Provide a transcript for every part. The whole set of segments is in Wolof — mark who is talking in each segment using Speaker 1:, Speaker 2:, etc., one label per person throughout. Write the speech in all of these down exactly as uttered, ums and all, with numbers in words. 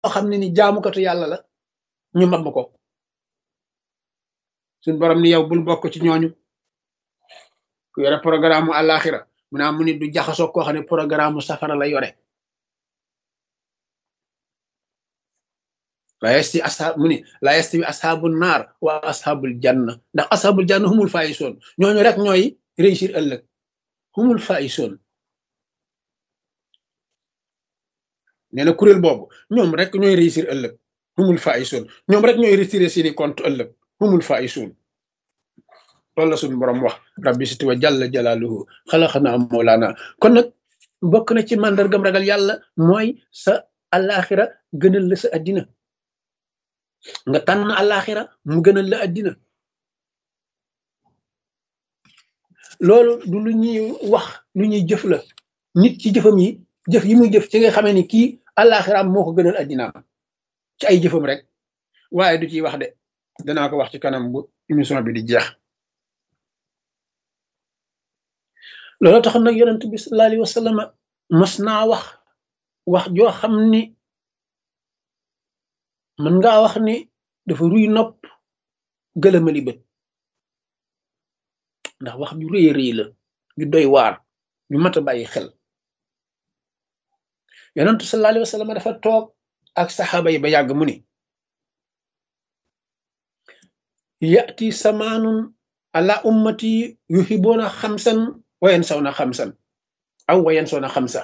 Speaker 1: xam ne ni jaamukatu yàlla la ñu mab ko suñ borom ni yow bul bokk ci ñooñu ku yore programme mu àllaaxira mu naa mu ni du jaxasoo koo xam ne programme mu safara la yore la yasti ashaab mu ni la yastawi ashaabul naar wa ashaabul janna ndax ashaabul janna humul faa'isoon ñooñu rek ñooy réussir ëllëg humul faa'isoon nee na kuréel boobu ñoom rek ñooy réussir ëllëg humul faa'isoon ñoom rek ñooy retiré seeni compte ëllëg humul faa'isoon loolu la suñu borom wax rabbi siti wa jalla jalaaluhu xalaqana mawlaana kon nag bokk na ci màndargam ragal yàlla mooy sa àllaaxira gënal la sa addina nga tànn àllaaxira mu gënal la addina loolu du lu ñuy wax lu ñuy jëf la nit ci jëfam yi jëf yi muy jëf ci nga xamee ni kii àllaaxiraam moo ko gënal addinaam ci ay jëfam rek waaye du ciy wax de danaa ko wax ci kanam bu émission bi di jeex loolu tax nag yonent bi sallallahu alayhi wa sallam mas naa wax wax joo xam ni mën ngaa wax ni dafa ruy nopp gëlëmali bët ndax wax ju rëy rëy la ju doy waar ju mat a bàyyi xel yonent sallallahu alayhi wa sallam dafa toog ak saxaaba yi ba yàgg mu ni yati samaanun ala ummati yuhibuuna xamsan wayen saw na xamsan aw wayen saw na xamsa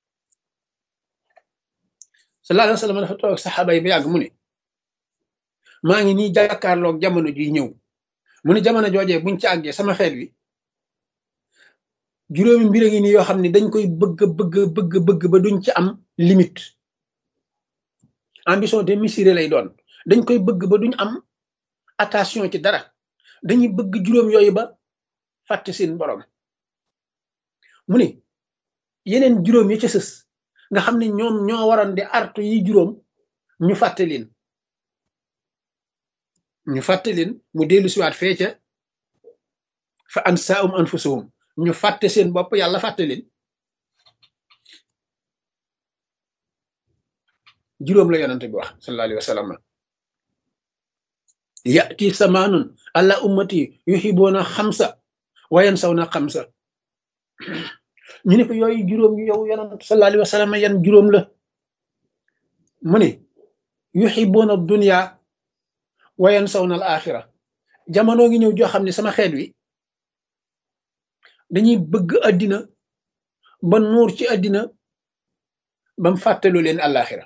Speaker 1: sallallahu alayhi wa sallam dafa toog ak saxaaba yi ba yàgg mu ni maa ngi nii jàkkaarloog jamono ji ñëw mu ni jamono joojee buñ ci àggee sama xeet wi juróomi mbir a ngi nii yoo xam ne dañ koy bëgg bëgg bëgg bëgg ba duñ ci am limite ambition démesurée lay doon dañ koy bëgg ba duñ am attention ci dara dañuy bëgg juróom yooyu ba fàtte seen borom mu ni yeneen juróom yi ca sës nga xam ne ñoom ñoo waroon di artu yi juróom ñu fàtte leen ñu fàtte leen mu dellu siwaat fee ca fa ansaahum anfusahum ñu fàtte seen bopp yàlla fàtte leen juróom la yonante bi wax sallallahu alayhi wa sallam yati samaanun ala ummati yuhibuuna xamsa wa yansawna xamsa ñu ne ko yooyu juróom yu yow yonante sallallahu alayhi wa sallam yan juróom la mu ne yuhibuuna dunya wa yansawna al axira jamono ngi ñëw joo xam ne sama xeet wi dañuy bëgg àddina ba nuur ci àddina bam fàttaloo leen àllaaxira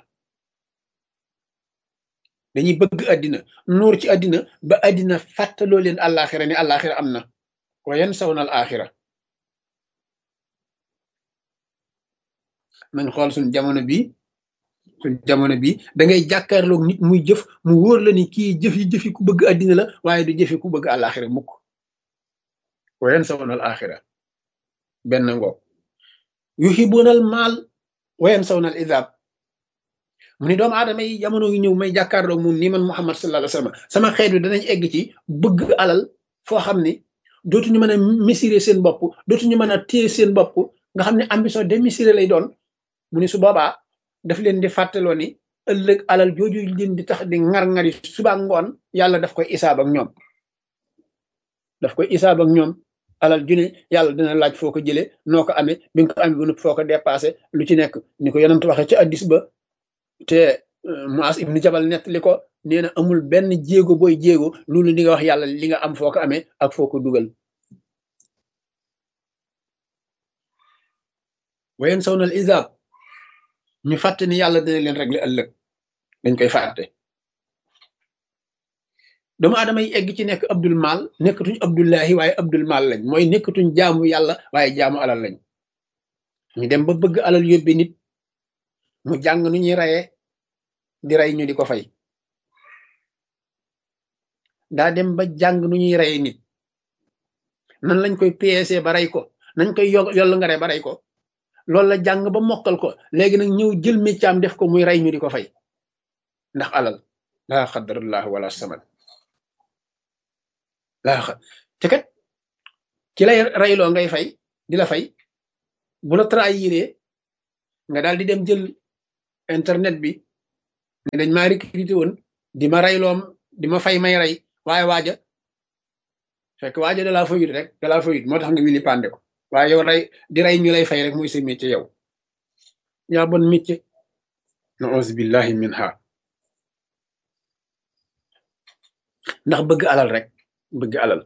Speaker 1: dañuy bëgg àddina nuur ci àddina ba àddina fàttaloo leen àllaaxira ni àllaaxira am na wa yansawna al axira nañ xool suñ jamono bi suñ jamono bi da ngay jàkkaarloog nit muy jëf mu wóor la ni kii jëf yi jëfi ku bëgg àddina la waaye du jëfi ku bëgg àllaaxira mukk wa yansawna al axira benn ngoo yuhibuuna al maal wa yansawna al izaab mu ni doomu aadama yi jamono yi ñëw may jàkkaarloog moom nii man Muhammad sallallahu alayhi wa sallam sama xeet wi danañ egg ci bëgg alal foo xam ne dootuñu mën a mesurer seen bopp dootuñu mën a téye seen bopp nga xam ne ambition démesurée lay doon mu ni su boobaa daf leen di fàttaloo ni ëllëg alal jooju leen di tax di ŋar-ŋari suba ngoon yàlla daf koy isaab ak ñoom daf koy isaab ak ñoom alal ju ne yàlla dina laaj foo ko jëlee noo ko amee bi nga ko amee ba noppi foo ko dépassé lu ci nekk ni ko yonent waxee ci addis ba te Muaz ibn Jabal nettali ko nee na amul benn jéego booy jéego loolu li nga wax yàlla li nga am foo ko amee ak foo ko dugal wayen saw nal isaab ñu fàtte ni yàlla dina leen régler ëllëg dañ koy fàtte doomu aadama yi egg ci nekk abdul mal nekkatuñ abdullahi waaye abdul mal lañ mooy nekkatuñ jaamu yàlla waaye jaamu alal lañ ñu dem ba bëgg alal yóbbe nit mu jàng nu ñuy rayee di rey ñu di ko fay daa dem ba jàng nu ñuy reyee nit nan lañ koy peese ba rey ko nañ koy yo yoll nga re ba rey ko loolu la jàng ba mokkal ko léegi nag ñëw jël méccaam def ko muy rey ñu di ko fay ndax alal laa xadarallah wala saman laa xa te kat ci lay reyloo ngay fay di la fay bu la trahiré nga daal di dem jël internet bi ne dañ maa recruté woon di ma rey loom di ma fay may rey waaye waaja fekk waaja da laa fayut rek da laa fayut moo tax nga wili pande ko waaye yow rey di rey ñu lay fay rek muy sa métier yow yaa bon métier na auzu billahi minha ndax bëgg alal rek bëgg alal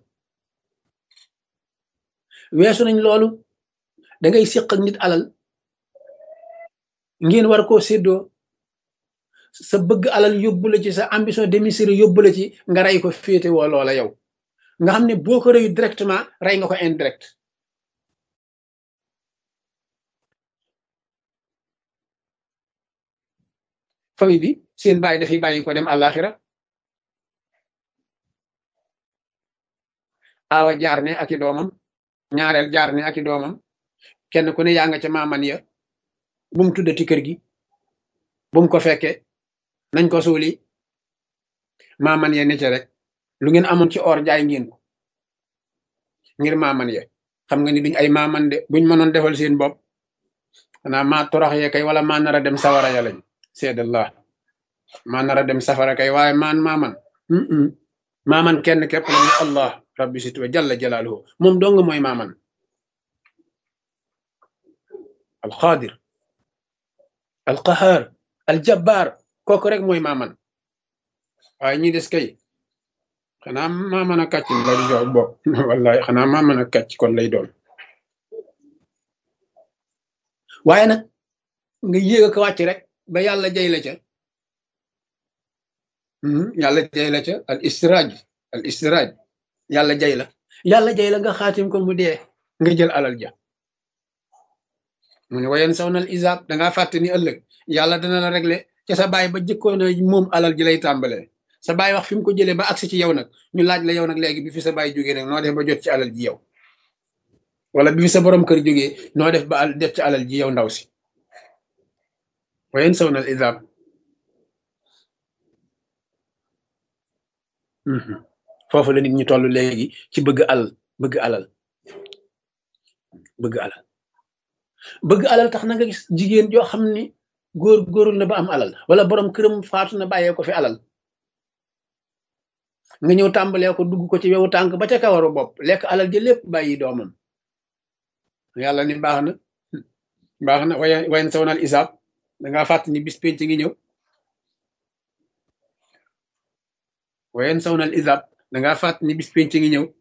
Speaker 1: weesu nañ loolu da ngay séq ak nit alal ngeen war koo séddoo sa bëgg alal yóbbu la ci sa ambition démesurée yóbbu la ci nga rey ko féete woo loola yow nga xam ne boo ko reyu directement rey nga ko indirect famille bi seen bàyyi dafay bàyyi ko dem àllaaxira aawa jaar ne ak i doomam ñaareel jaar ne ak i doomam kenn ku ne yaa nga ca maaman ya bu mu tuddati kër gi bu mu ko fekkee nañ ko suuli maaman ya ne ca rek lu ngeen amoon ci or jaay ngeen ko ngir maaman ya xam nga ni duñ ay maaman de buñ mënoon defal seen bopp xanaa maa torox yee kay wala maa nar a dem sawara ya lañ seedallah maa nar a dem safara kay waaye maan maaman maaman kenn képp la ñu allah rabbi sit wa jalla jalaaluhu moom dong mooy maaman alqaadir alqahaar aljabbaar kooku rek mooy maaman waaye ñi des kay xanaa maaman a kàcc lay jox bopp wallahi xanaa maaman a kàcc kon lay doon waaye nag nga yéeg ko wàcc rek ba yàlla jay la ca yàlla jay la ca al istiraaj al istiraaj yàlla jay la yàlla jay la nga xaatim ko mu dee nga jël alal ja mu ne wayen saw nal isaab dangaa fàtte ni ëllëg yàlla dana la régler ca sa baay ba jëkkoon a moom alal ji lay tàmbalee sa baay wax fi mu ko jëlee ba agsi ci yow nag ñu laaj la yow nag léegi bi fi sa baay jógee nag noo def ba jot ci alal ji yow wala bi fi sa borom kër jógee noo def ba def ci alal ji yow ndaw si wayen saw nal isaab foofu la nit ñi toll léegi ci bëgg alal bëgg alal bëgg alal bëgg alal tax na nga gis jigéen joo xam ni góor góorul na ba am alal wala borom këram faatu na bàyyee ko fi alal nga ñëw tàmbalee ko dugg ko ci wewu tànk ba ca kawaru bopp lekk alal ji lépp bàyyi doomam yàlla ni baax na baax na way wayen sawnal isaab dangaa fàtt ni bis penc ngi ñëw wayen sawnal isaab dangaa fàtt ni bis penc ngi ñëw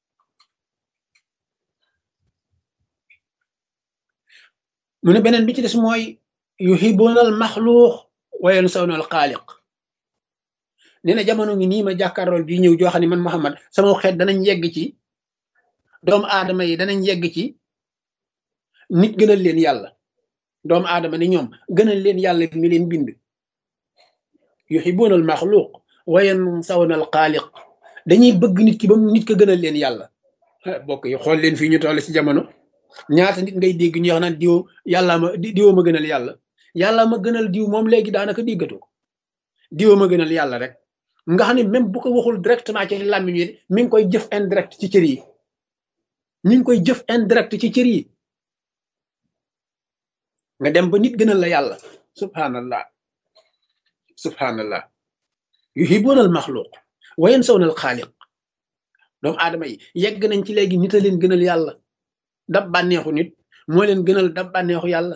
Speaker 1: mu ne beneen bi ci des mooy yuhibuuna al maxluuq wa yansawna al xaaliq nee na jamono ngi nii ma jàkkaarlool di ñëw joo xam ne man Muhammad sama xeet danañ yegg ci doomu aadama yi danañ yegg ci nit gënal leen yàlla doomu aadama ni ñoom gënal leen yàlla mi leen bind yuhibuuna al maxluuq wa yansawna al xaaliq dañuy bëgg nit ki ba nit ko gënal leen yàlla bokk yi xool leen fii ñu toll ci jamono ñaata nit ngay dégg ñu wax naan diw yàllaa ma diwoo ma gënal yàlla yàllaa ma gënal diw moom léegi daanaka déggatu ko diwoo ma gënal yàlla rek nga xam ne même bu ko waxul directement ci làmmiñ wi mi ngi koy jëf indirect ci cër yi mi ngi koy jëf indirect ci cër yi nga dem ba nit gënal la yàlla subhanallah subhanallah yuhibuuna al maxluuq wa yansawna al xaaliq doomu aadama yi yegg nañ ci léegi nit a leen gënal yàlla dab bànneexu nit moo leen gënal dab bànneexu yàlla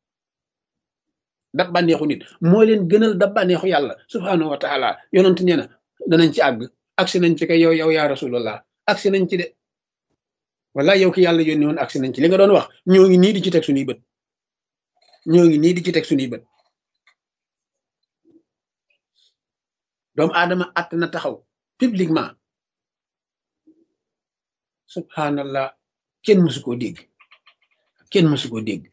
Speaker 1: dab bànneexu nit moo leen gënal dab bànneexu yàlla subhanahu wa taala yonent nee na danañ ci àgg agsi nañ ci kay yow yow yaa rasulallah agsi nañ ci de wala yow ki yàlla yónni woon agsi nañ ci li nga doon wax ñoo ngi nii di ci teg suñuy bët ñoo ngi nii di ci teg suñuy bët doomu aadama att na taxaw publiquement subhanallah kenn mësu koo dégg kenn mësu koo dégg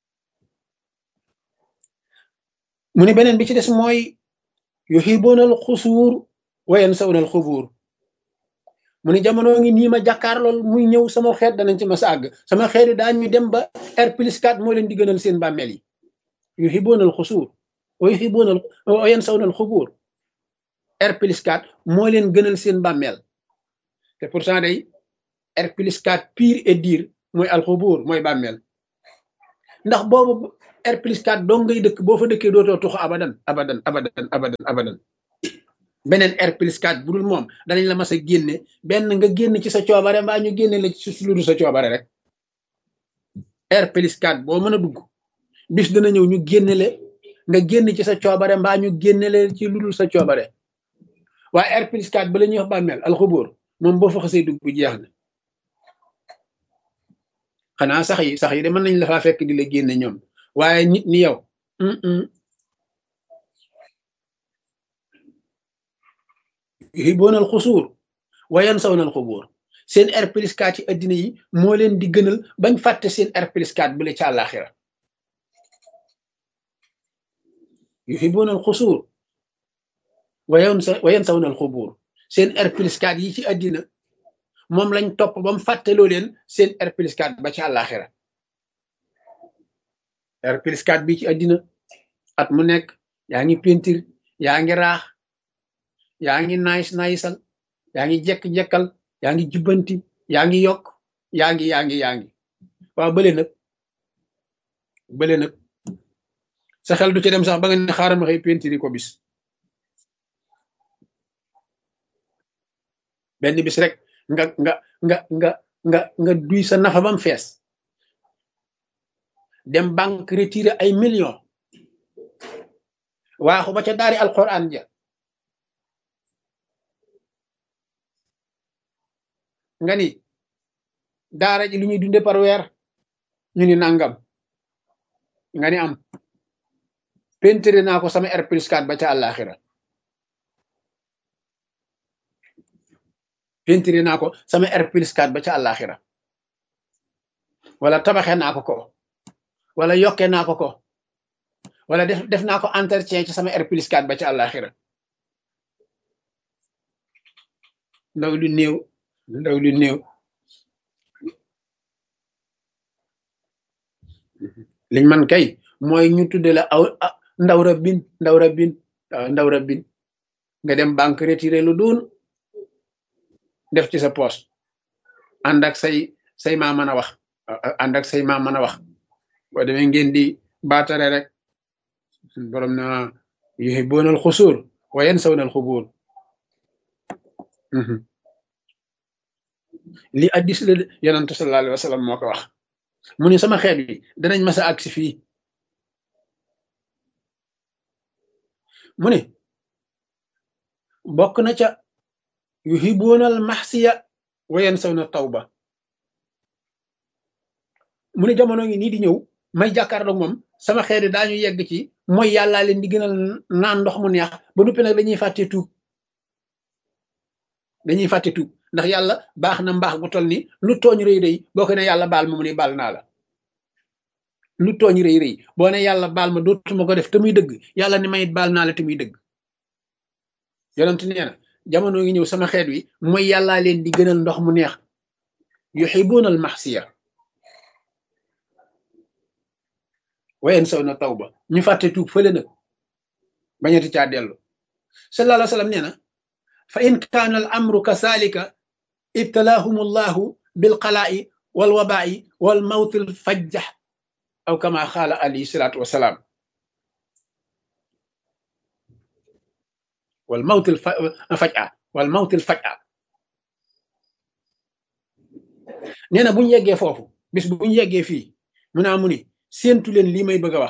Speaker 1: mu ne beneen bi ci des mooy yuhibuuna al xusuur wa yansawna al xubuur mu ne jamono ngi nii ma jàkkaar lool muy ñëw sama xeet danañ ci ma sa àgg sama xeet yi daañu dem ba R plus quatre moo leen di gënal seen bàmmeel yi yuhibuuna al xusuur wa yuhibuuna wa yansawna al xubuur R plus quatre moo leen gënal seen bàmmeel te pourtant day R plus quatre pire et dire mooy alxubuur mooy bàmmeel ndax boobu R plus quatre dong ngay dëkk boo fa dëkkee dootoo tuxu abadan abadan abadan abadan abadan beneen R plus quatre bu dul moom danañ la mas a génne benn nga génn ci sa coobare mbaa ñu génne la ci lu dul sa coobare rek R plus quatre boo mën a dugg bis dana ñëw ñu génne le nga génn ci sa coobare mbaa ñu génne le ci lu dul sa coobare waaye R plus quatre ba la ñuy wax bàmmeel alxubóor moom boo fa xasee dugg jeex na xanaa sax yi sax yi de mën nañ la faa fekk di la génne ñoom waaye nit ni yow yuhibuuna al xusuur wa yansawna al xubóor seen R plus quatre yi addina yi moo leen di gënal bañ fàtte seen R plus quatre bu le ca àllaaxira yuhibuuna al xusuur wa yansa wa yansawna al xubóor seen R plus quatre yi ci addina moom lañ topp ba mu fàtteloo leen seen R plus quatre ba ci àllaaxira R plus quatre bi ci addina at mu nekk yaa ngi peinture yaa ngi raax yaa ngi naayis naayisal yaa ngi jekk-jekkal yaa ngi jubbanti yaa ngi yokk yaa ngi yaa ngi yaa ngi waaw bële nag bële nag sa xel du ci dem sax ba nga ne xaaral ma xëy peinture ko bis benn bis rek nga nga nga nga nga nga duy sa nafa bam fees dem banque retiré ay millions waaxu ba ca daari alquran ja nga ni daara ji lu ñuy dunde par weer ñu ni nangam nga ni am peinture naa ko sama R plus quatre ba ca àllaaxira peinture naa ko sama R plus quatre ba ca àllaaxira wala tabaxe naa ko ko wala yokke naa ko ko wala def def naa ko entretien ci sama R plus quatre ba ca àllaaxira ndaw lu néew ndaw lu néew liñ man kay mooy ñu tudde la aw ndaw rabbin ndaw rabbin ndaw rabbin nga dem banque retiré lu doon def ci sa poche ànd ak say say maa mën a wax ànd ak say maa mën a wax boo demee ngeen di baatare rek borom na yuhibbuuna al xusuur wa yansawna al xubuur li addis la yonent sallallahu alayhi wa sallam moo ko wax mu ne sama xeet bi danañ masa agsi fii mu ne bokk na ca yuhibbuuna al maxsiya wa yansawna tawba mu ne jamono ngi nii di ñëw may jàkkaarloog moom sama xeet yi daañu yegg ci mooy yàllaa leen di gënal naan ndox mu neex ba noppi nag dañuy fàtte tuub dañuy fàtte tuub ndax yàlla baax na mbaax gu toll ni lu tooñ rëy rëy boo ko ne yàlla baal ma mu ne baal naa la lu tooñ rëy rëy boo ne yàlla baal ma dootuma ko def te muy dëgg yàlla ni mayit baal naa la te muy dëgg yonent nee na jamono ngi ñëw sama xeet wi mooy yàllaa leen di gënal ndox mu neex yuhibuuna al maxsiya wa yansawna tawba ñu fàtte tuub fële nag bañati caa dellu sallallahu alayhi wa sallam nee na fa in kaana al amru kasaalika ibtalaahum allahu bilqalaa'i walwabaa'i walmawti alfajjax aw kama qaala alayhi salaatu wasalaam walmawti alfaj'a walmawti alfaj'a nee na bu ñu yeggee foofu bis bu ñu yeggee fii mu naa mu ni séentu leen lii may bëgg a wax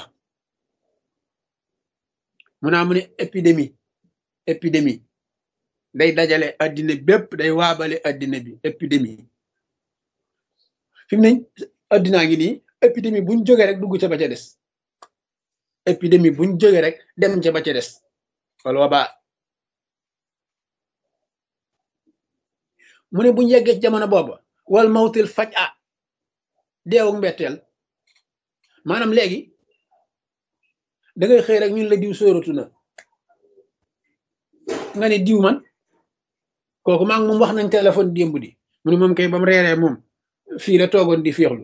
Speaker 1: mu naa mu ne épidémie épidémie day dajale addina bépp day waabale addina bi épidémie fi mu ne addinaa ngi nii épidémie buñ jógee rek dugg ca ba ca des épidémie buñ jógee rek dem ca ba ca des wala wabaa mu ne buñ yeggee ci jamono booba wal mawtil faj a deewuk mbetteel maanaam léegi da ngay xëy rek ñun la diw sóoratu na nga ne diw man kooku maa ngi moom wax nañ téléphone démb di mu ne moom kay ba mu reeree moom fii la toogoon di féexlu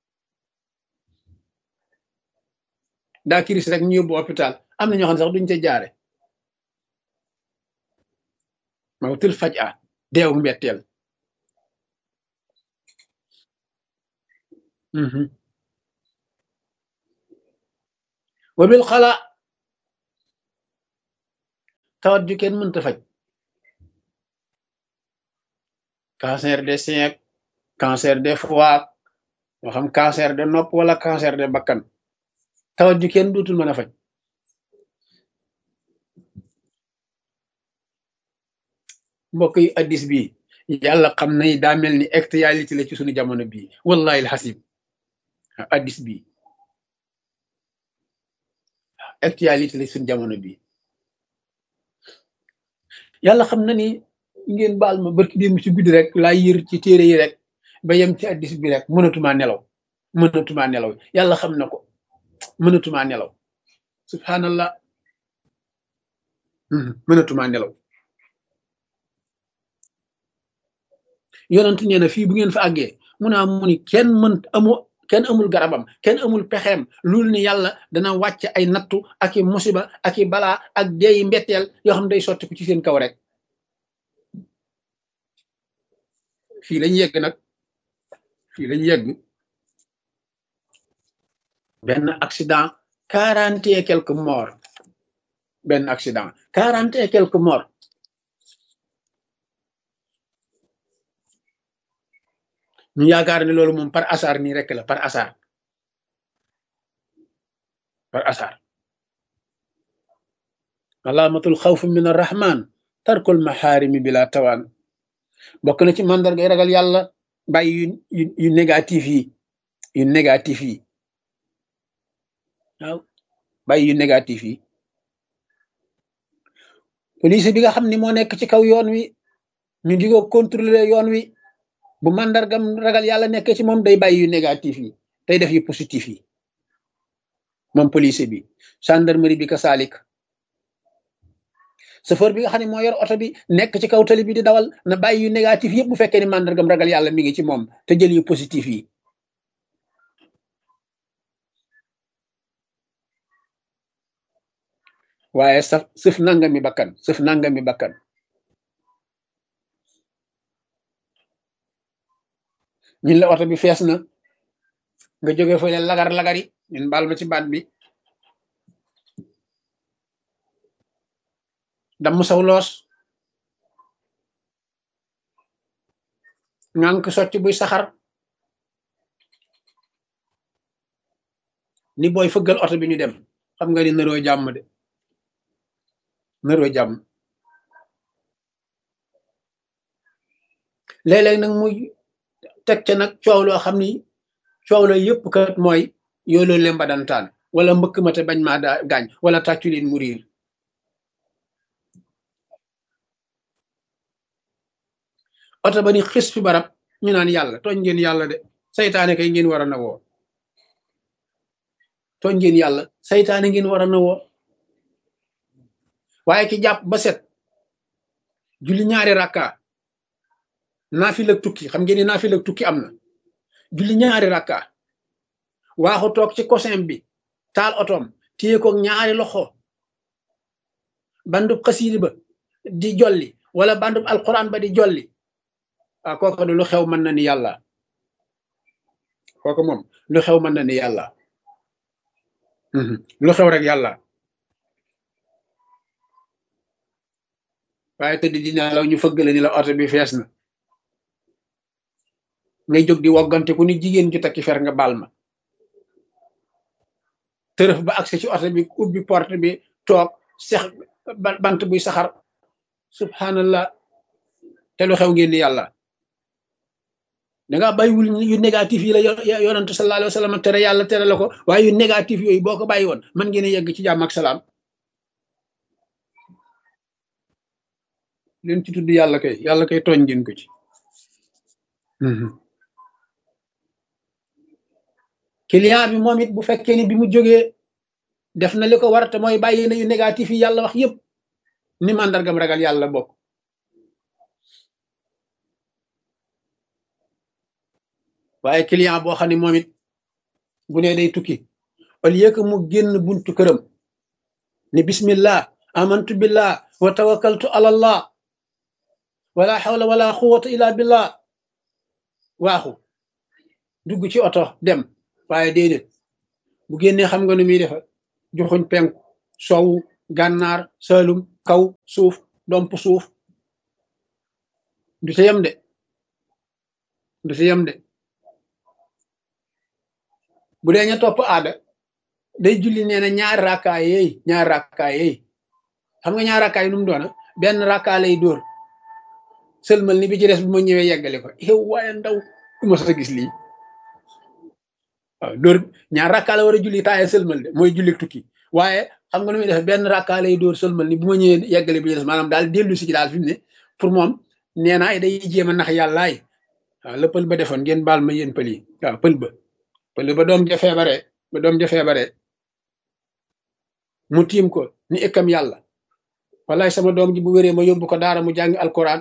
Speaker 1: daa kiris rek ñu yóbbu hôpital am na ñoo xam ne sax duñ ca jaare mawtil faj a deewuk mbetteel wa bil xala tawat ju kenn mënta faj cancer des seins cancer des foie moo xam cancer de nopp wala cancer de bakkan tawat ju kenn duutul mën a faj mbokk yi addis bi yàlla xam na daa mel ni actualité la ci suñu jamono bii wallahi alxasim addis bi actualité la ci suñu jamono bii yàlla xam na ni ngeen baal ma barki démb ci guddi rek laa yër ci téere yi rek ba yem ci addis bi rek mënatumaa nelaw mënatumaa nelaw yàlla xam na ko mënatumaa nelaw subhanallah mënatumaa nelaw yonent nee na fii bu ngeen fa àggee mun naa mu ni kenn mën amu kenn amul garabam kenn amul pexeem loolu ni yàlla dana wàcc ay nattu ak i musiba ak i balaa ak deeyi mbetteel yoo xam day sotti ko ci seen kaw rek fii lañ yegg nag fii lañ yegg benn accident quarante et quelques morts benn accident quarante et quelques morts ñu yaakaar ne loolu moom par hasard nii rek la par hasard par hasard alaamatul xawf min arrahman tarkul maxaarimi bila tawaan bokk na ci mandargay ragal yàlla bàyyi yu yu yu négatif yi yu négatif yi waaw bàyyi yu négatif yi police bi nga xam ni moo nekk ci kaw yoon wi ñu di ko contrôler yoon wi bu mandargam ragal yàlla nekk ci moom day bàyyi yu négatif yi day def yu positif yi moom police bi gendarmerie bi ka saalik chauffeur bi nga xam ne moo yor oto bi nekk ci kaw tali bi di dawal na bàyyi yu négatif yëpp bu fekkee ni mandargam ragal yàlla mi ngi ci moom te jël yu positif yi waaye saf sëf nangami bakkan sëf nangami bakkan ñun la oto bi fees na nga jóge fële lagar lagari ñun baal ma ci baat bi damm saw loos ngànk socc buy saxar ni booy fëggal oto bi ñu dem xam nga ni naroo jàmm de naroo jàmm léeg-léeg nag muy teg ca nag coow loo xam ni coow la yëpp kat mooy yooloo lemba dantaan wala mbëkk ma te bañ maa daa gaañ wala tàccu leen mu riir oto ba ni xis fi barab ñu naan yàlla tooñ ngeen yàlla de saytaane kay ngeen war a nawoo tooñ ngeen yàlla saytaane ngeen war a nawoo waaye ki jàpp ba set julli ñaari rakka naafila tukki xam ngeen ni naafila tukki am na julli ñaari rakka waaxu toog ci cosin bi taal otoom téye ko ñaari loxo bandub xasiidi ba di jolli wala bandub alquran ba di jolli ah kooku lu xew mën na ni yàlla kooku moom lu xew mën na ni yàlla lu xew rek yàlla waaye tëdd di nelaw ñu fëgg la ni la oto bi fees na ngay jóg di woggante ku ni jigéen ju takki fer nga baal ma tërëf ba agsi ci oto bi ubbi porte bi toog sex bant buy saxar subhanallah te lu xew ngeen ni yàlla danga bàyyiwul yu négatif yi la yonantu sallallahu alayhi wa sallam tere yàlla tere la ko waaye yu négatif yooyu boo ko bàyyi woon mën ngeen a yegg ci jàmm ak salaam leen ci tudd yàlla kay yàlla kay tooñ ngeen ko ci client bi moom it bu fekkee ni bi mu jógee def na li ko war te mooy bàyyi na yu négatif yi yàlla wax yépp ni màndargam ragal yàlla bokk waaye client boo xam ne moom it bu ne day tukki au lieu que mu génn buntu këram ni bismillah amantu billah wa tawakkaltu ala allah wala hawla wala quwwata illa billah waaxu dugg ci oto dem waaye déedéet bu génnee xam nga nu muy defa joxuñ penku sowu gànnaar saalum kaw suuf domp suuf du ca yem de du ca yem de bu dee ña topp aada day julli nee na ñaari rakkaa yeey ñaari rakkaa yeey xam nga ñaari rakkaa yi nu mu doona benn rakkaa lay dóor sëlmal ni bi ci des bu ma ñëwee yeggale ko yow waaye ndaw du ma sa gis lii waaw dóor ñaar rakkaa la war a julli taaye sëlmal de mooy julli tukki waaye xam nga nu muy def benn rakkaa lay dóor sëlmal ni bu ma ñëwee yeggale bi ci des maanaam daal dellu si ci daal fi mu ne pour moom nee naa day jéem a nax yàllaay waaw la pël ba defoon ngeen baal ma yéen pël yi waaw pël ba pël ba doom ja feebare ba doom ja feebare mu tiim ko ni ëkkam yàlla wallaay sama doom ji bu wéree ma yóbbu ko daara mu jàngi alquran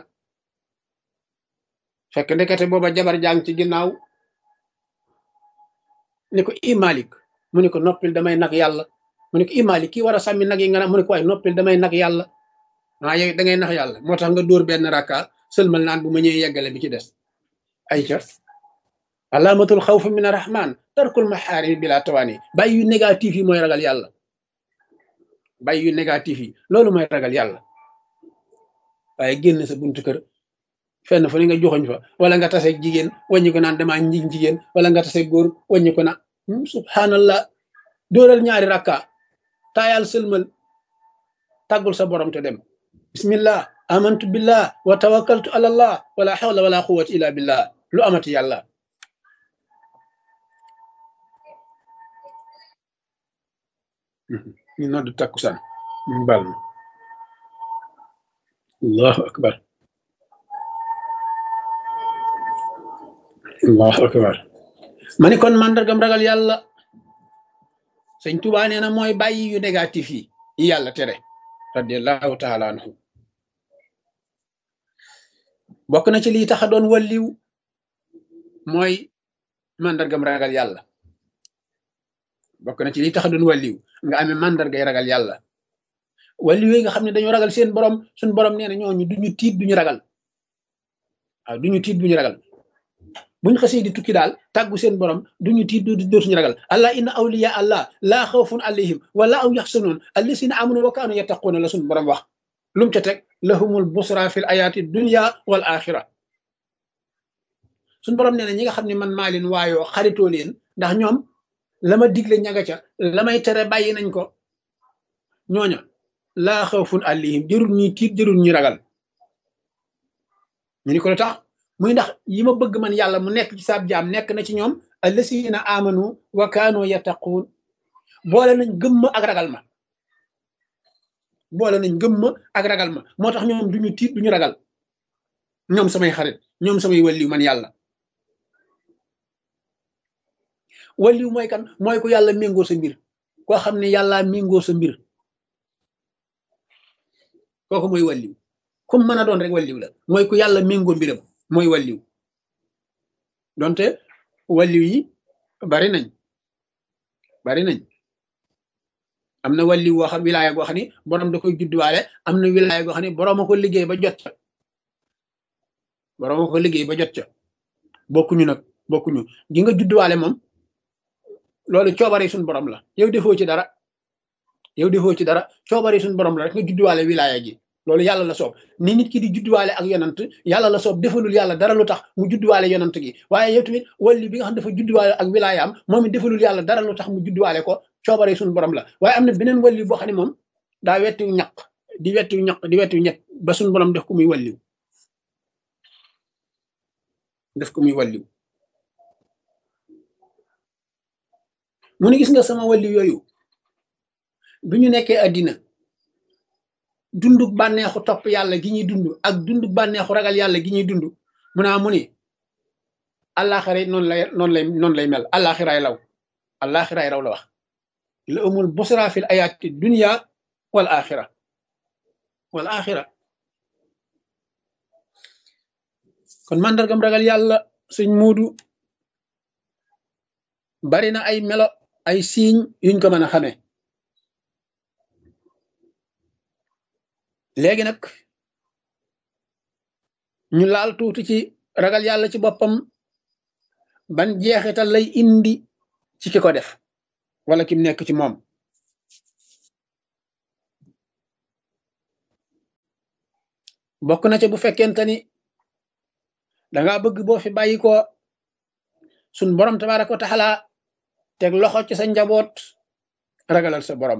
Speaker 1: fekk ndekete booba jabar jàng ci ginnaaw ni ko i malik mu ne ko noppil damay nag yàlla mu ne ko i malik kii war a sàmmi nag yi nga naan mu ne ko waaye noppil damay nag yàlla ah yow da ngay nax yàlla moo tax nga dóor benn rakka sëlmal naan bu ma ñëwee yeggale bi ci des ay ca alaamatul xawf min arrahman tarkul maxaarimi bila tawaani bàyyi yu négatif yi mooy ragal yàlla bàyyi yu négatif yi loolu mooy ragal yàlla waaye génn sa buntu kër fenn fu ne nga joxoñ fa wala nga tase jigéen wàññi ko naan damaa njig jigéen wala nga tase góor wàññi ko naan subhanallah dóoral ñaari rakka taayal sëlmal tàggul sa borom te dem bismillah amantu billah wa tawakkaltu ala allah wala hawla wala quwwata illa billah lu amati yàlla ñu nodd takkusaan ñu bal ma allahu akbar allahu akbar ma ni kon màndargam ragal yàlla sëñ Tuubaa nee na mooy bàyyi yu négatif yi yi yàlla tere radiallahu taala anhu bokk na ci lii tax a doon walliw mooy màndargam ragal yàlla bokk na ci lii tax a doon walliw nga amee màndargay ragal yàlla walliw yi nga xam ne dañoo ragal seen borom suñ borom nee na ñooñu duñu tiit duñu ragal waaw duñu tiit duñu ragal buñ xasee di tukki daal tàggu seen borom duñu tiit dootuñu ragal allah inna awliya allah laa xawfun alayhim wala aw yaxsanuun allasina amanu wa kaanu yattaquuna la suñ borom wax lum ca teg lahumul busra fil ayaati dunya wal axira suñ borom nee na ñi nga xam ne man maa leen waayoo xaritoo leen ndax ñoom la ma digle ñaga ca la may tere bàyyi nañ ko ñooña laa xawfun alayhim jërul ñuy tiit jërul ñuy ragal ñu ni ko lu tax muy ndax yi ma bëgg man yàlla mu nekk ci saab jaam nekk na ci ñoom allasina amanu wa kaanu yattaquun boole nañ gëmma ak ragal ma boole nañ gëmma ak ragal ma moo tax ñoom duñu tiit duñu ragal ñoom samay xarit ñoom samay walliw man yàlla walliw mooy kan mooy ku yàlla méngoo sa mbir koo xam ne yàlla méngoo sa mbir kooku mooy walliw comme mën a doon rek walliw la mooy ku yàlla méngoo mbiram mooy walliw donte walliw yi bari nañ bari nañ am na walliw woo xam wilaaya goo xam ni borom da koy judduwaale am na wilaaya goo xam ni borom a ko liggéey ba jot ca borom a ko liggéey ba jot ca bokkuñu nag bokkuñu gi nga judduwaale moom loolu coobare suñ borom la yow defoo ci dara yow defoo ci dara coobare suñ borom la rek nga judduwaale wilaaya gi loolu yàlla la soob ni nit ki di judduwaale ak yonant yàlla la soob defalul yàlla dara lu tax mu judduwaale yonant gi waaye yow tamit walli bi nga xam dafa judduwaale ak wilaayaam moom it defalul yàlla dara lu tax mu judduwaale ko coobare suñu borom la waaye am na beneen walli boo xam ne moom daa wettiw ñaq di wettiw ñaq di wettiw ñett ba suñu borom def ko muy walliw def ko muy walliw mu ne gis nga sama walliw yooyu bi ñu nekkee addina dunduk bànneexu topp yàlla gi ñuy dund ak dunduk bànneexu ragal yàlla gi ñuy dund mu naa mu ni àllaaxira noonu lay noonu lay noonu lay mel àllaaxiraay law àllaaxiraay raw la wax la amul busra fil ayaati dunya wal axira wal axira kon mandargam ragal yàlla suñ muudu bari na ay melo ay siiñ yuñ ko mën a xamee léegi nag ñu laal tuuti ci ragal yàlla ci boppam ban jeexital lay indi ci ki ko def wala kim nekk ci moom bokk na ca bu fekkente ni danga bëgg boo fi bàyyi ko sun borom tabaraka wa taala teg loxo ci sa njaboot ragalal sa borom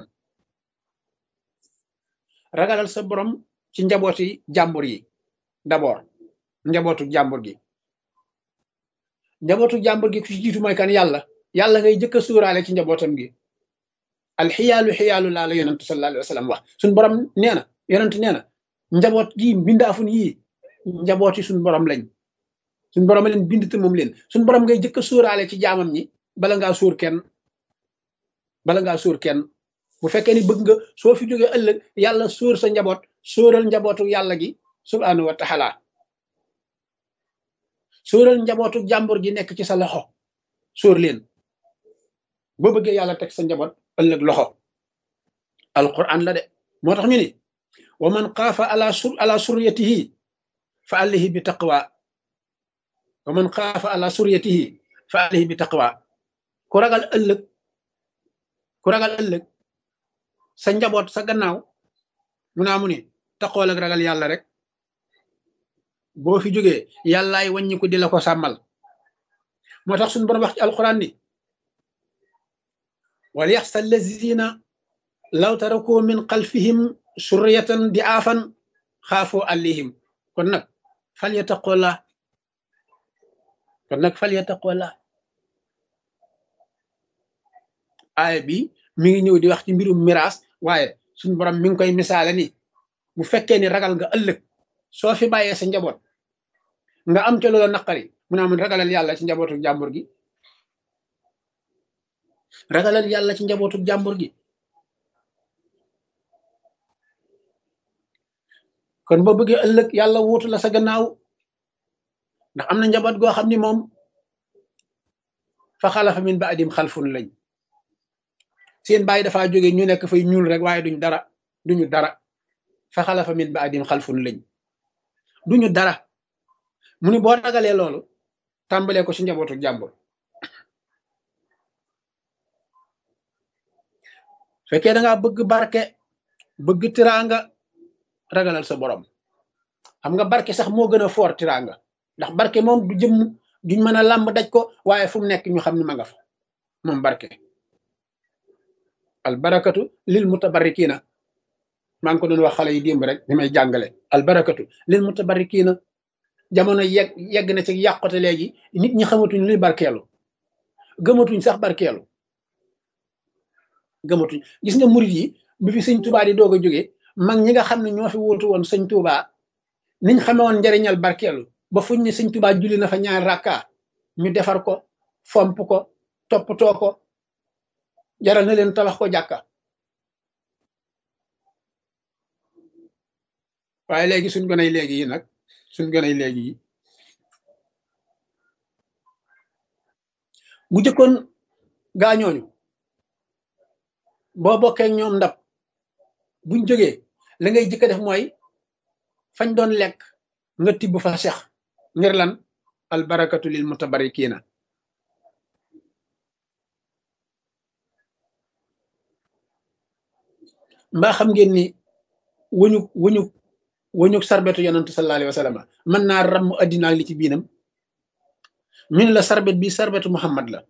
Speaker 1: ragalal sa borom ci njabooti jàmbur yi d'abord njabootu jàmbur gi njabootu jàmbur gi ku ci jiitu mooy kan yàlla yàlla ngay jëkk a suuraale ci njabootam gi alxiyaalu xiyaalu laa la yonent sallallahu alayhi wa sallam wax suñ borom nee na yonent nee na njaboot gi mbindaafun yii njabooti suñ borom lañ suñ borom leen bind te moom leen suñ borom ngay jëkk a suuraale ci jaamam ñi bala ngaa suur kenn bala ngaa suur kenn bu fekkee ni bëgg nga soo fi jógee ëllëg yàlla suur sa njaboot suural njabootu yàlla gi subhaanahu wa taala suural njabootu jàmbur gi nekk ci sa loxo suur leen boo bëggee yàlla teg sa njaboot ëllëg loxo alquran la de moo tax ñu ni wa man xaafa ala sur ala suryatihi fa alayhi bi taqwa wa man xaafa ala suryatihi fa alayhi bi taqwa ku ragal ëllëg ku ragal ëllëg sa njaboot sa gannaaw mu naa mu ni taqool ak ragal yàlla rek boo fi jógee yàllaay wàññi ko di la ko sàmmal moo tax suñu borom wax ci alquran ni wal yaxsa allazina law taraku min xalfihim surriyatan di aafan xaafoo alayhim kon nag fal yattaqullah kon nag fal yattaqullah aaya bi mi ngi ñëw di wax ci mbirum miraas waaye suñu borom mi ngi koy misaale ni bu fekkee ni ragal nga ëllëg soo fi bàyyee sa njaboot nga am ca loola naqari mu naa mun ragalal yàlla ci njabootu jàmbur gi ragalal yàlla ci njabootu jàmbur gi kon boo bëggee ëllëg yàlla wuutu la sa gannaaw ndax am na njaboot goo xam ni moom fa xalafa min ba'dihim xalfun lañ seen bàyyi dafaa jóge ñu nekk fay ñuul rek waaye duñ dara duñu dara fa xalafa min ba'dihim xalfun lañ duñu dara mu ni boo ragalee loolu tàmbalee ko ci njabootu jàmbur fekkee da ngaa bëgg barke bëgg tiraanga ragalal sa borom xam nga barke sax moo gën a foor tiraanga ndax barke moom du jëmm duñ mën a làmb daj ko waaye fu mu nekk ñu xam ne ma nga fa moom barke al barakatu lil mutabarrikiina maa ngi ko doon wax xale yi démb rek ni may jàngale al barakatu lil mutabarrikiina jamono yegg yegg na ci yàqote léegi nit ñi xamatuñ luy barkeelu gëmatuñ sax barkeelu gëmatuñ gis nga murit yi bi fi sëñ Tuubaa di doog a jóge mag ñi nga xam ne ñoo fi wuutu woon sëñ Tuubaa niñ xame woon njariñal barkeelu ba fuñ ne sëñ Tuubaa julli na fa ñaar rakka ñu defar ko fomp ko toppatoo ko jaral na leen tabax ko jàkka waaye léegi suñ gonay léegi yi nag suñ gonay léegi yi bu jëkkoon gaañooñu boo bokkee ñoom ndab buñ jógee la ngay jëkk def mooy fañ doon lekk nga tibb fa sex ngir lan al barakatu lil mutabarikiina mbaa xam ngeen ni wëñu wëñu wëñu sarbetu yonantu sallallahu alayhi wa sallam mën naa ramm addinaa li ci biinam ñu ne la sarbet bi sarbetu Muhammad la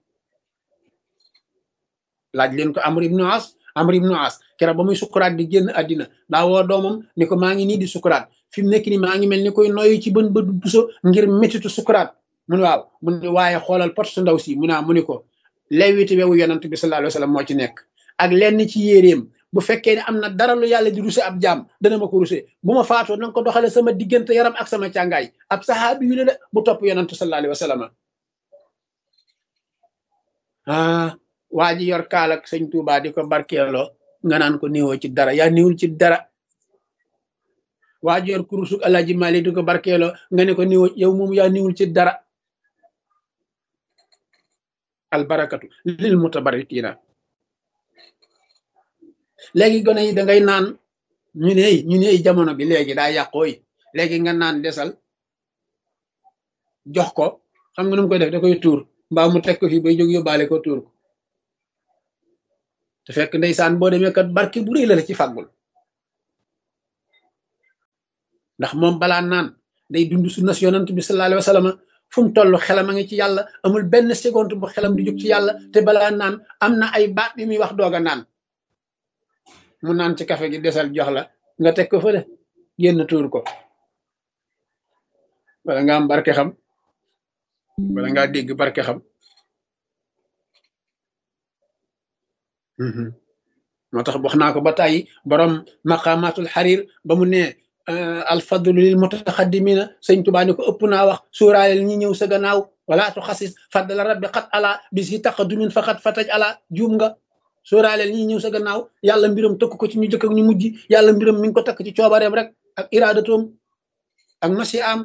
Speaker 1: laaj leen ko Amr ibnu As Amr ibnu As keroog ba muy sukuraat di génn àddina daa woo doomam ni ko maa ngi nii di sukuraat fi mu nekk ni maa ngi mel ni koy noyyi ci bën ba du puso ngir méttitu sukuraat mu ne waaw mu ne waaye xoolal pot su ndaw si mu naa mu ni ko lewiti wewu yonant bi sallallahu alayhi wa sallam moo ci nekk ak lenn ci yéeréem bu fekkee ne am na dara lu yàlla di ruse ab jaam dana ma ko ruse bu ma faatoo nanga ko doxale sama diggante yaram ak sama càngaay ab saxaabi yu la de bu topp yonant sallallahu alayhi wa sallam ah waa ji yor kaal ak sëñ Tuubaa di ko barkeeloo nga naan ko néewoo ci dara yaa néewul ci dara waa ji yor kurusuk Alaaji Maalik di ko barkeeloo nga ne ko néewoo yow moom yaa néewul ci dara al barakatu lil mutabarrikiina léegi gone yi da ngay naan ñu ne ñu ne jamono bi léegi daa yàqooy léegi nga naan desal jox ko xam nga nu mu koy def da koy tuur mbaa mu teg ko fii bay jóg yóbbaale ko tuur ko te fekk ndeysaan boo demee kat barke bu rëy la la ci fàggul ndax moom balaa naan day dund sunna si yonent bi sallallahu alayhi wa sallam fu mu toll xelam a ngi ci yàlla amul benn seconde bu xelam di jóg ci yàlla te balaa naan am na ay baat yu muy wax doog a naan mu naan ci café gi desal jox la nga teg ko fële génn tuur ko wala nga am barke xam wala ngaa dégg barke xam moo tax wax naa ko ba tàyyi borom maqamatul xarir ba mu ne alfadlu lil mutaxaddimina sëñ Tuubaa ni ko ëpp naa wax suuraaleel ñi ñëw sa gannaaw wala tu xasis faddala rabbi xat ala bi si taqadumin faqat fataj ala juum nga suuraaleel ñi ñëw sa gannaaw yàlla mbiram tëkk ko ci ñu jëkk ak ñu mujj yàlla mbiram mi ngi ko takk ci coobareem rek ak iradatoom ak masi am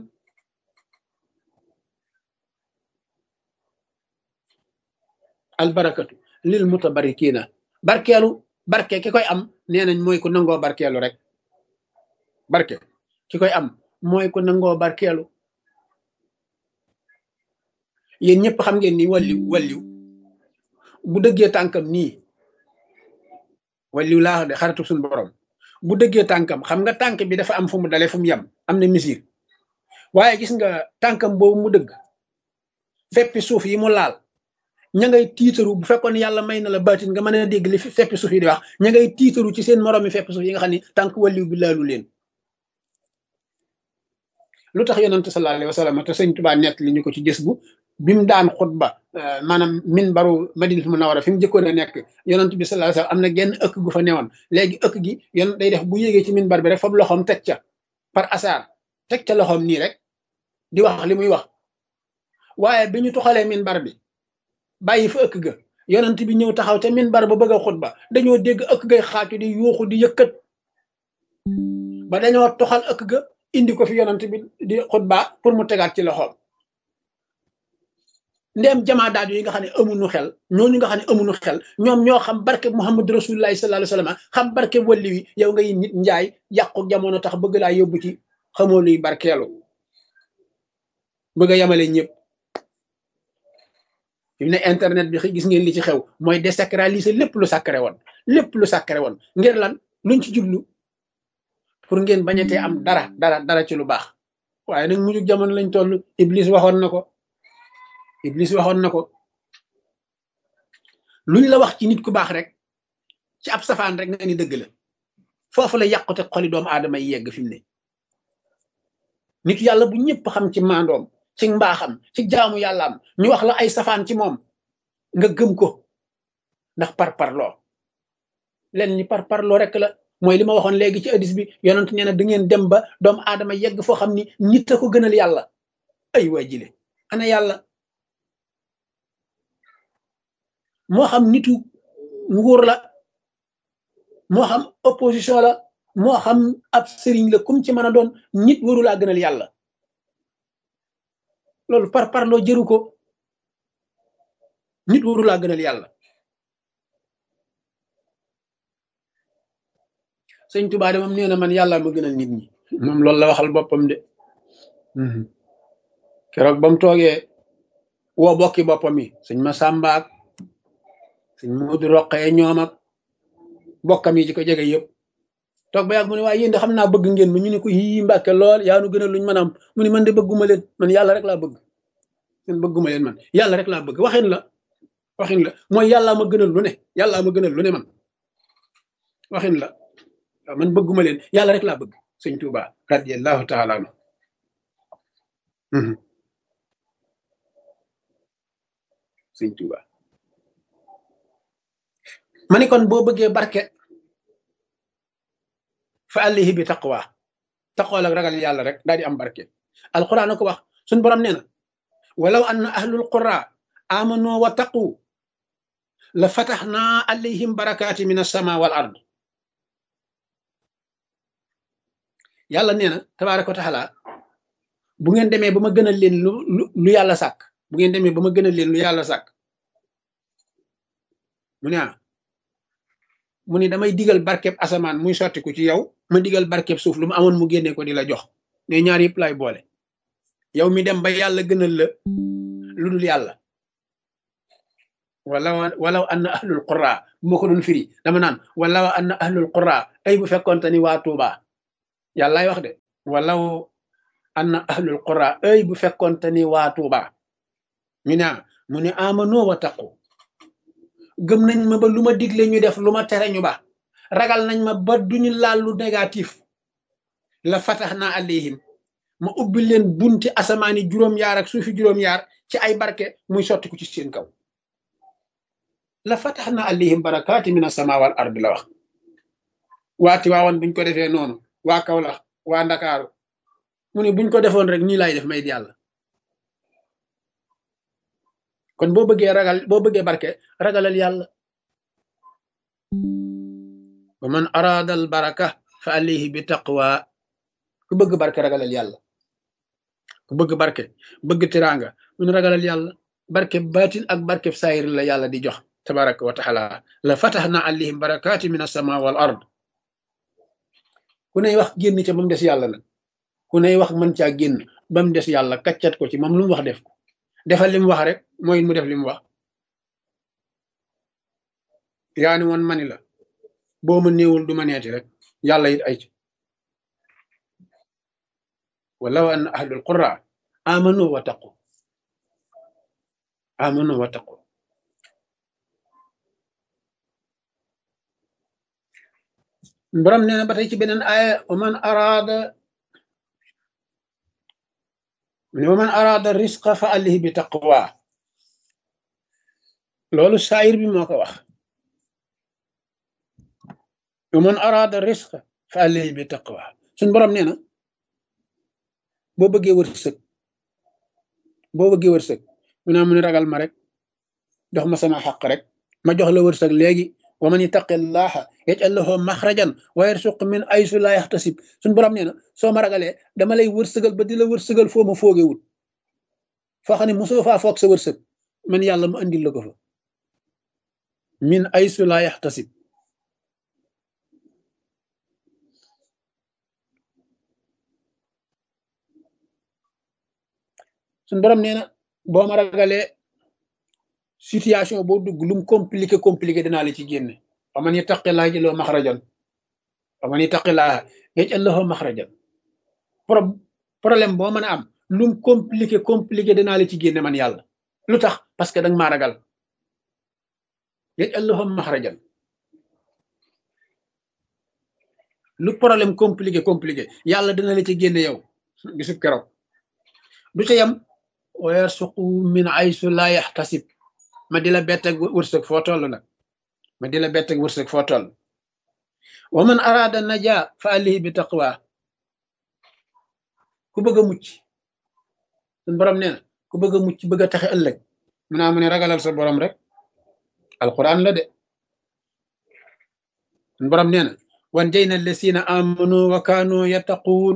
Speaker 1: albarakatu lil mutabarikina barkeelu barke ki koy am nee nañ mooy ku nangoo barkeelu rek barke ki koy am mooy ku nangoo barkeelu yéen ñëpp xam ngeen ni walliw walliw bu dëggee tànkam nii walliw laa de xaritu suñu borom bu dëggee tànkam xam nga tànk bi dafa am fu mu dale fu mu yem am na misir waaye gis nga tànkam boobu mu dëgg feppi suuf yi mu laal ña ngay tiitaru bu fekkoon yàlla may na la baatin nga mën a dégg li feppi suuf yi di wax ña ngay tiitaru ci seen moroom mi feppi suuf yi nga xam ni tànk walliw bi laalu leen lu tax yonent sallallahu alayhi wa sallam te sëñ Tuubaa nett li ñu ko ci gis bu bi mu daan xutba maanaam min baru Madinatu Munawwara fi mu jëkkoon a nekk yonent bi sallallahu alayhi wa sallam am na genn ëkk gu fa newoon léegi ëkk gi yon day def bu yéegee ci min bar bi rek fab loxoom teg ca par hasard teg ca loxoom nii rek di wax li muy wax waaye bi ñu tuxalee min bar bi bàyyi fa ëkk ga yonent bi ñëw taxaw te min bar ba bëgg a xutba dañoo dégg ëkk gay xaatu di yuuxu di yëkkat ba dañoo toxal ëkk ga indi ko fi yonent bi di xutba pour mu tegaat ci loxoom ndéem jamaa daat yi nga xam ne amuñu xel ñooñu nga xam ne amuñu xel ñoom ñoo xam barke Muhammad rasulullahi sallallahu alayhi wa sallam xam barke walli wi yow ngay nit njaay yàqu jamono tax bëgg laa yóbbu ci xamoo luy barkeelu bëgg a yamale ñëpp fi mu ne internet bi gis ngeen li ci xew mooy désacraliser lépp lu sacré woon lépp lu sacré woon ngir lan luñ ci jublu pour ngeen bañatee am dara dara dara ci lu baax waaye nag mujj jamono lañ toll Iblis waxoon na ko Iblis waxoon na ko luñ la wax ci nit ku baax rek ci ab safaan rek nga ni dëgg la foofu la yàqute xoli doomu aadama yi yegg fi mu ne nit yàlla bu ñëpp xam ci maandoom ci mbaaxam ci jaamu yàllaam ñu wax la ay safaan ci moom nga gëm ko ndax par parloo leen ni par parloo rek la mooy li ma waxoon léegi ci hadis bi yonent nee na da ngeen dem ba doomu aadama yegg foo xam ni nit a ko gënal yàlla ay waa jile ana yàlla moo xam nitu nguur la moo xam opposition la moo xam ab sëriñ la kum ci mën a doon nit waru laa gënal yàlla loolu par parloo jëru ko nit waru laa gënal yàlla sëñ Tuubaa de moom nee na man yàlla ma gënal nit ñi moom loolu la waxal boppam de keroog ba mu toogee woo bokki boppam yi sëñ ma sàmbaak sëñ Moodu Roqee ñoom ak bokkam yi ci ko jege yëpp toog ba yàgg mu ne waaye yéen de xam naa bëgg ngeen ma ñu ne ko yii Mbàkke lool yaa nu gënal luñ mën a am mu ne man de bëgguma leen man yàlla rek laa bëgg man bëgguma leen man yàlla rek laa bëgg waxin la waxin la mooy yàllaa ma gënal lu ne yàllaa ma gënal lu ne man waxin la waaw man bëgguma leen yàlla rek laa bëgg sëñ Tuubaa radiyallahu taala anhu sëñ Tuubaa ma ni kon boo bëggee barke fa alayhi bi taqwa taqwa ak ragal yàlla rek daal di am barke alquran na ko wax suñ borom nee na walaw anna ahlul qura amanu wa taqu la fataxna alayhim barakaati min as-sama wal ard yàlla nee na tabaaraka wa taala bu ngeen demee ba ma gënal leen lu lu yàlla sàkk bu ngeen demee ba ma gënal leen lu yàlla sàkk mu ne ah mu ni damay digal barkeb asamaan muy sottiku ci yow ma digal barkeb suuf lu mu amoon mu génne ko di la jox ne ñaar yëpp lay boole yow mi dem ba yàlla gënal la lu dul yàlla wala walaw anna ahlul qura bu ma ko doon firi dama naan walaw anna ahlul qura ay bu fekkoonte ni waa Tuuba yàllaay wax de walaw anna ahlul qura ay bu fekkonte ni waa Tuuba ñu ne mu ne amano wa taqu gëm nañ ma ba lu ma digle ñu def lu ma tere ñu ba ragal nañ ma ba duñu laal lu négatif la fataxna alayhim ma ubbi leen bunti asamaani juróom-yaar ak suufi juróom-yaar ci ay barke muy sotti ko ci seen kaw la fataxna alayhim barakaati min asama wal ardi la wax waati waawoon buñ ko defee noonu waa Kawlax waa Ndakaaru mu ne buñ ko defoon rek nii lay def may yàlla kon boo bëggee ragal boo bëggee barke ragalal yàlla wa man arada al baraka fa alayhi bi taqwa ku bëgg barke ragalal yàlla ku bëgg barke bëgg tiraanga mun ragalal yàlla barke baatin ak barke saayir la yàlla di jox tabaraka wa taala la fataxna alayhim barakaati min asama wal ard ku ney wax génn ca ba mu des yàlla nag ku ney wax mën caa génn ba mu des yàlla kaccat ko ci moom lu mu wax def ko defal li mu wax rek mooy mu def li mu wax yaa ni woon mani la boo ma néewul du ma neeti rek yàlla it ay ci walaw anna ahlul qura amanu wa taqu amanu wa taqu borom nee na ba tey ci beneen aaya wa man araada wa man araada risqa fa alayhi bi taqwa loolu saayir bi moo ko wax wa man araada risqa fa alayhi bi taqwa suñ borom nee na boo bëggee wërsëg boo bëggee wërsëg mu naa mu ne ragal ma rek jox ma sama xaq rek ma jox la wërsëg léegi wa man yattaqillaha yaj'al lahu maxrajan wa yarsuq min aysu la yaxtasib suñ borom nee na soo ma ragalee dama lay wërsëgal ba di la wërsëgal foo ma foogewul foo xam ne mosoo faa foog sa wërsëg man yàlla mu andil la ko fa min aysu la yaxtasib suñ borom nee na boo ma ragalee situation boo dugg lum compliqué compliqué dinaa la ci génne wa man yattaqillaaha yaj'al lahu maxrajan wa man yattaqillaaha yaj'al lahu maxrajan pro problème boo mën a am lum compliqué compliqué dinaa la ci génne man yàlla lu tax parce que danga maa ragal yaj'al lahu maxrajan lu problème compliqué compliqué yàlla dina la ci génne yow gisub keroog du ca yam wa yarsuqu min aysu la yaxtasib ma di la bett ak wërsëg foo toll nag ma di la bett ak wërsëg foo toll wa man araada naja fa alayhi bi taqwa ku bëgg a mucc suñ borom nee na ku bëgg a mucc bëgg a taxe ëllëg mu naa mu ne ragalal sa borom rek alquran la de suñ borom nee na wan jayna allasina amanu wa kaanu yattaquun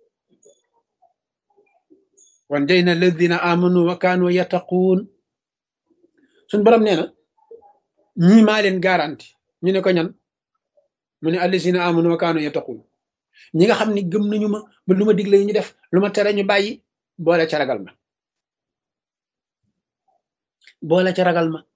Speaker 1: wan jayna alladina amanu wa kaanu yattaquun suñ borom nee na ñii maa leen garanti ñu ne ko ñan mu ne allasina amanu wa kaanu yattaqun ñi nga xam ne gëm nañu ma ba lu ma digle ñu def lu ma tere ñu bàyyi boole ca ragal ma boole ca ragal ma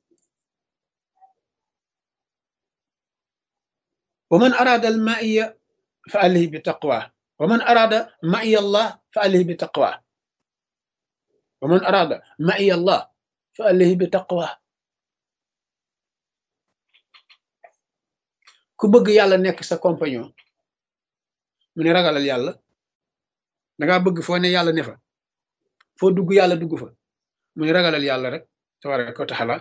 Speaker 1: wa man arada al ma'iya fa alayhi bi taqwa wa man arada ma'iya allah fa alayhi bi taqwa wa man arada ma'iya allah fa alayhi bi taqwa ku bëgg yàlla nekk sa compagnon mu ne ragalal yàlla dangaa bëgg foo ne yàlla ne fa foo dugg yàlla dugg fa mu ne ragalal yàlla rek tabaraka wa taala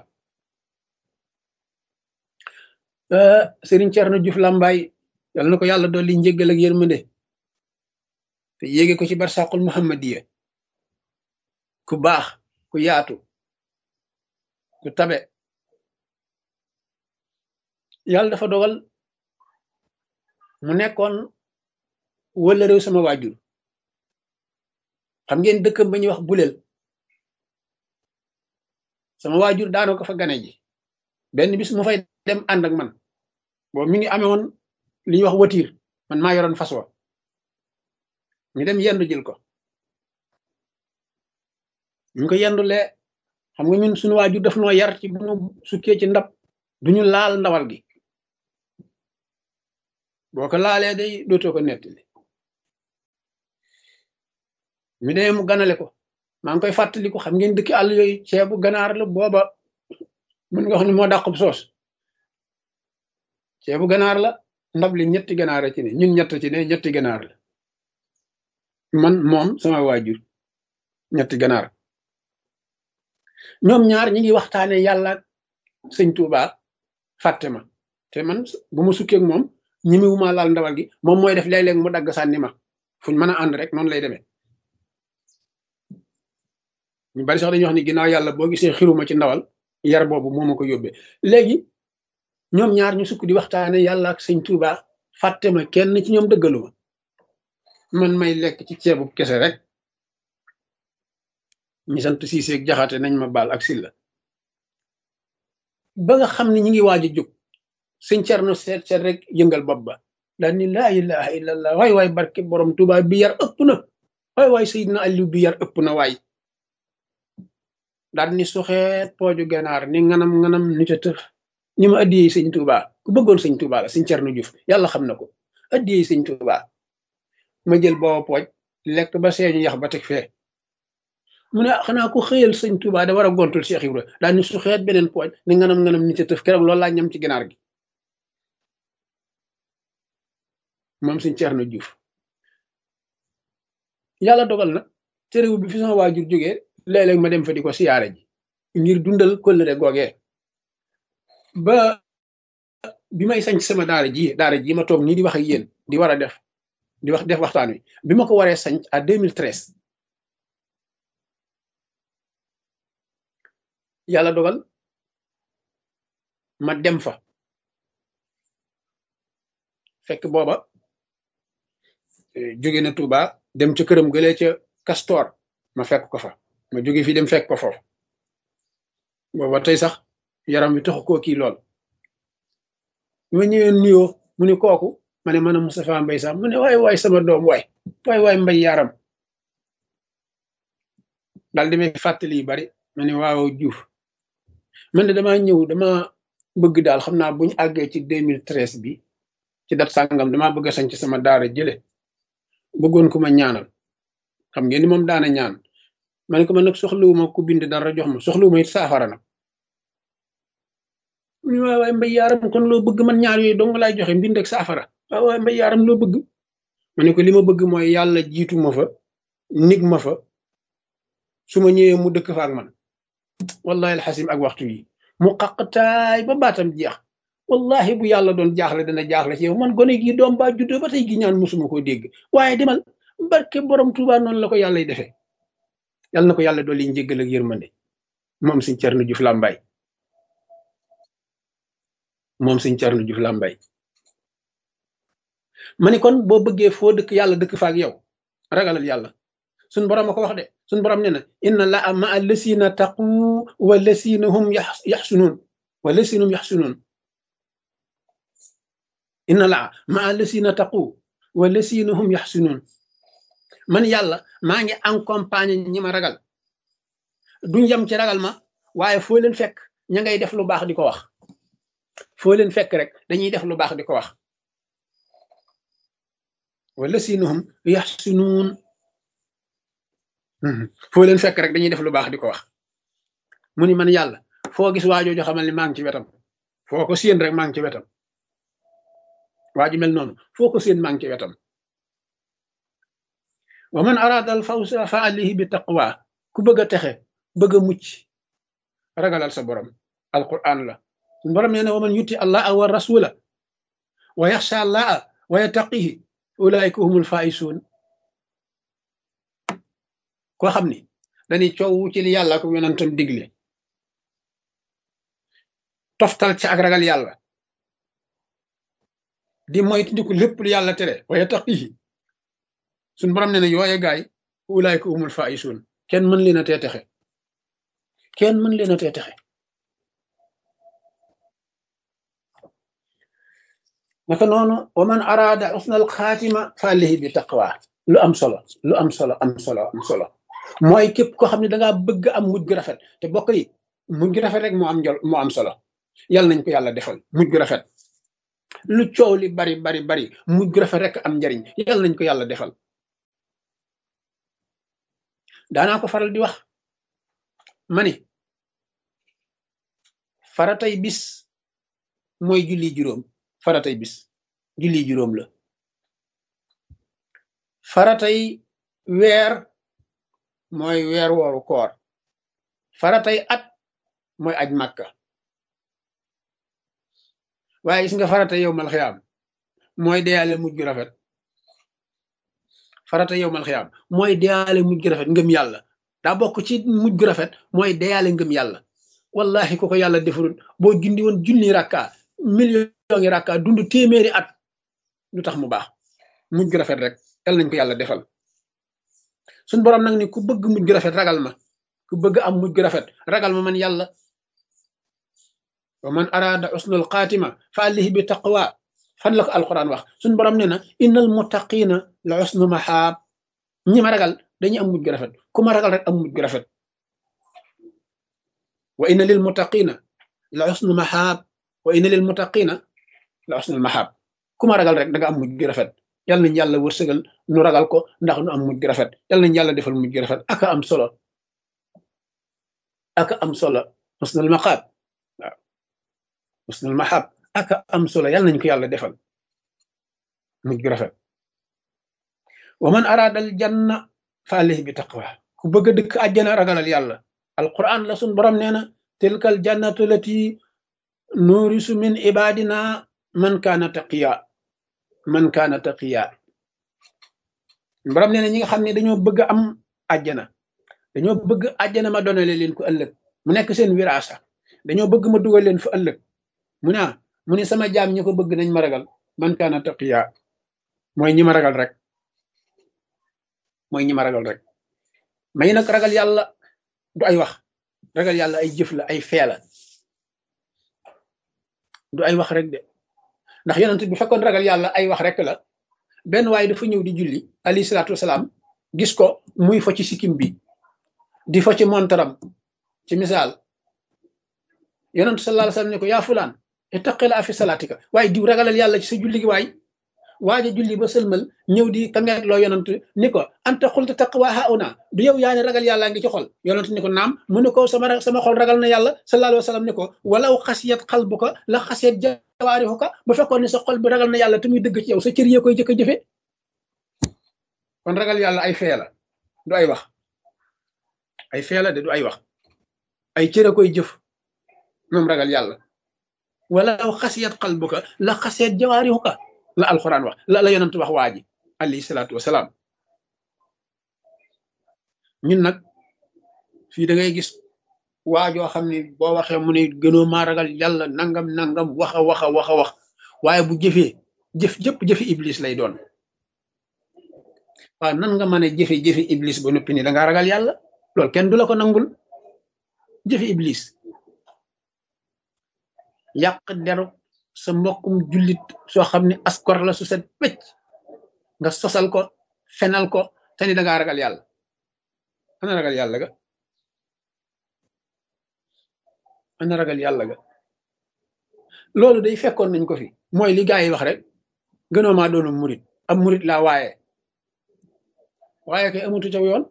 Speaker 1: Sëriñ Cerno Juuf Làmbaay yàlla na ko yàlla dolli njéggal ak yërmande te yéege ko ci barsaqul muhammadiya ku baax ku yaatu ku tabe yàlla dafa dogal mu nekkoon wala réew sama waajur xam ngeen dëkkam ba ñuy wax buleel sama waajur daanoo ko fa gane ji benn bis mu fay dem ànd ak man boobu mi ngi amee woon li ñuy wax watiir man maa yoroon fas wa ñu dem yendu jël ko ñu ko yendulee xam nga ñun suñu waajur daf noo yar ci bu ñu sukkee ci ndab duñu laal ndawal gi boo ko laalee day dootoo ko nettali mi demee mu ganale ko maa ngi koy fàttaliku xam ngeen dëkki àll yooyu ceebu ganaar la booba mën nga wax ni moo dàqub soos ceebu ganaar la ndab li ñetti ganaar ci ne ñun ñett ci ne ñetti ganaar la man moom sama waajur ñetti ganaar ñoom ñaar ñi ngi waxtaane yàlla sëñ Tuuba fàtte ma te man bu ma sukkeeg moom ñimiwuma laal ndawal gi moom mooy def léeg-léeg mu dagg sànni ma fuñ mën a ànd rek noonu lay demee ñu bari sax dañuy wax ni ginnaaw yàlla boo gisee xiruma ci ndawal yar boobu moo ma ko yóbbee léegi ñoom ñaar ñu sukk di waxtaane yàlla ak sëñ Tuuba fàtte ma kenn ci ñoom dëggalu ma man may lekk ci ceebu kese rek ñi sant siiseeg jaxate nañ ma baal ak silla ba nga xam ne ñi ngi waaj a jóg sëñ Cerno seet seet rek yëngal bopp ba daal ni laa ilaha illallah waay waay barke borom Tuuba bi yar ëpp na waay waay Seydina Aliou bi yar ëpp na waay daal ni suxeet pooju ganaar ni nganam nganam ni ta tëf ni ma addiyee sëñ Tuuba ku bëggoon sëñ Tuuba la sëñ Cerno Juuf yàlla xam na ko addiyee sëñ Tuuba ma jël booba pooj lekk ba seeñu yax ba teg fee mu ne xanaa ku xëyal sëñ Tuuba da war a gontul Cheikh Ibra daal ni suxeet beneen pooj ni nganam nganam ni ta tëf keroog loolu laa ñam ci ganaar gi moom sëñ Cerno Juuf yàlla dogal na te réew bi fi sama waajur jógee léeg-léeg ma dem fa di ko siyaare ji ngir dundal kóllëre googee ba bi may sañ sama daara ji daara ji ma toog nii di wax ak yéen di war a def di wax def waxtaan wi bi ma ko waree sañ à deux mille treize yàlla dogal ma dem fa fekk booba jóge na Touba dem ca këram gëlee ca Castor ma fekk ko fa ma jóge fii dem fekk ko foofu booba tey sax yaram wi taxu koo kii lool ma ñëwee nuyoo mu ne kooku ma ne man a Moustapha Mbay sax mu ne waay waay sama doom waay waay waay mbay yaram daal di may fàttali yu bari ma ne waaw Juuf man de damaa ñëw dama bëgg daal xam naa buñu àggee ci deux mille treize bi ci dat sàngam damaa bëgg a sañ ci sama daara jële bëggoon ku ma ñaanal xam ngeen ni moom daana ñaan ma ne ko man nag soxlawuma ku bind dara jox ma soxlawuma it saafara nag mu ne waay waay mbay yaaram kon loo bëgg man ñaar yooyu dong laay joxe mbind ak saafara waay waay mbay yaaram loo bëgg ma ne ko li ma bëgg mooy yàlla jiitu ma fa nig ma fa su ma ñëwee mu dëkk fa ak man wallahi alxasim ak waxtu yi mu xaqtaay ba baatam jeex wallahi bu yàlla doon jaaxle dana jaaxle ci yow man gone gi doom ba juddoo ba tey gi ñaan musuma koo dégg waaye demal barke borom Tuuba noonu la ko yàlla defee yàlla na ko yàlla dolli njéggal ak yërmande moom sëñ Cerno Juuf Làmbaay moom sëñ Cerno Juuf Làmbaay ma ni kon boo bëggee foo dëkk yàlla dëkk fa ak yow ragalal yàlla suñ borom a ko wax de suñ borom nee na inna laa ma allasina taqu wa lasina hum yaxsunuun wa lasina hum yaxsunuun inna laa ma allasina taqu wa lasina hum yaxsunuun man yàlla maa ngi accompagné ñi ma ragal duñ yem ci ragal ma waaye foo leen fekk ña ngay def lu baax di ko wax foo leen fekk rek dañuy def lu baax di ko wax wa lasina hum yaxsunuun foo leen fekk rek dañuy def lu baax di ko wax mu ni man yàlla foo gis waajooju xamal ni maa ngi ci wetam foo ko séen rek maa ngi ci wetam waaju mel noonu foo ko séen maa ngi ci wetam wa man arada al fawsa fa alayhi bi taqwa ku bëgg a texe bëgg a mucc ragalal sa borom alquran la borom nee na wa man yuti allaha wa rasula wa yaxsha allaha wa yattaqihi ulaika humul faisuun koo xam ni dañuy coow ci li yàlla ko yonentam digle toftal ci ak ragal yàlla di moytandiku lépp lu yàlla tere wa yattaqihi suñ borom ne ne yooye gaay ulaayka humul faaisun kenn mën leen a tee texe kenn mën leen a tee texe naka noonu wa man araada usnal xaatima fa alayhi bi taqwa lu am solo lu am solo am solo am solo mooy képp koo xam ne dangaa bëgg am mujj gu rafet te bokk yi mujj gu rafet rek moo am jol moo am solo yàlla nañ ko yàlla defal mujj gu rafet lu coow li bari bari bari mujj gu rafet rek am njariñ yàlla nañ ko yàlla defal daanaa ko faral di wax ma ni faratay bis mooy julli juróom faratay bis julli juróom la faratay weer mooy weer wooru koor faratay at mooy aj màkka waaye gis nga faratay yow mal xiyaam mooy deyaale mujj gu rafet faratay yow mal xiyaam mooy deyaale mujj gu rafet ngëm yàlla daa bokk ci mujj gu rafet mooy deyaale ngëm yàlla wallahi ko ko yàlla defarul boo jundi woon junni rakka million ngi rakka dund téeméeri at lu tax mu baax mujj gu rafet rek yal nañ ko yàlla defal suñ borom nag ni ku bëgg mujj gu rafet ragal ma ku bëgg am mujj gu rafet ragal ma man yàlla wa man arada usnul xaatima fa alihi bi taqwa fan la ko alquran wax suñ borom nee na innal muttaqina la usnu mahaab ñi ma ragal dañuy am mujj gu rafet ku ma ragal rek am mujj gu rafet wa inna lil muttaqina la usnu mahaab wa inna lil muttaqina la usnul mahaab ku ma ragal rek da nga am mujj gu rafet yal nañ yàlla wërsëgal nu ragal ko ndax nu am mujj gu rafet yal nañ yàlla defal mujj gu rafet aka am solo aka am solo usnul maqaab waaw usnul mahaab aka am solo yal nañ ko yàlla defal mujj gu rafet wa man araada al janna fa alayhi bi taqwa ku bëgg a dëkk àjjana ragalal yàlla alquran la sun borom nee na tilkal jannatu lati nurisu min ibadina man kaana taqiya man kaana taqiya borom nee na ñi nga xam ne dañoo bëgg am àjjana dañoo bëgg àjjana ma donale leen ko ëllëg mu nekk seen wiraasa dañoo bëgg ma dugal leen fa ëllëg mu ne mu ne sama jaam ñi ko bëgg nañ ma ragal man kaana taqiya mooy ñi ma ragal rek mooy ñi ma ragal rek may nag ragal yàlla du ay wax ragal yàlla ay jëf la ay fee la du ay wax rek de ndax yonent bi fekkoon ragal yàlla ay wax rek la benn waaye dafa ñëw di julli alayhi salaatu wasalaam gis ko muy fo ci sikkim bi di fo ci montaram ci misaal yonent sallallahu alayhi wasallam ne ko yaa fulaan ittaqila fi salaatika waaye diw ragalal yàlla ci sa julli gi waay waaja julli ba sëlmal ñëw di kangeet loo yonent ni ko anta xulta taqwa hauna du yow yaa ne ragal yàlla ngi ci xol yonent ni ko naam mu ne ko sama sama xol ragal na yàlla sallallahu alayhi wasallam ni ko walaw xasiyat qalbuka la xasiyat jawaarihuka bu fekkoon ni sa xol bi ragal na yàlla te muy dëgg ci yow sa cër yee koy jëkk a jëfe kon ragal yàlla ay fee la du ay wax ay fee la de du ay wax ay cër a koy jëf moom ragal yàlla walaw xasiyat qalbuka la xasiyat jawaarihuka la alquran wax la la yonent wax waa ji alayhi salaatu wasalaam ñun nag fii da ngay gis waajoo xam ne boo waxee mu ne gënoo maa ragal yàlla nangam nangam wax a wax a wax a wax waaye bu jëfee jëf jëpp jëfi iblis lay doon waaw nan nga mën a jëfe jëfi iblis ba noppi ni da ngaa ragal yàlla loolu kenn du la ko nangul jëfi iblis yàq deru sa mbokkum jullit soo xam ne askor la su set wecc nga sosal ko fenal ko te ni da ngaa ragal yàlla ana ragal yàlla ga ana ragal yàlla ga loolu day fekkoon nañ ko fi mooy li gaa yi wax rek gënoo maa doonu murit am murit laa waaye waaye kay amutu caw yoon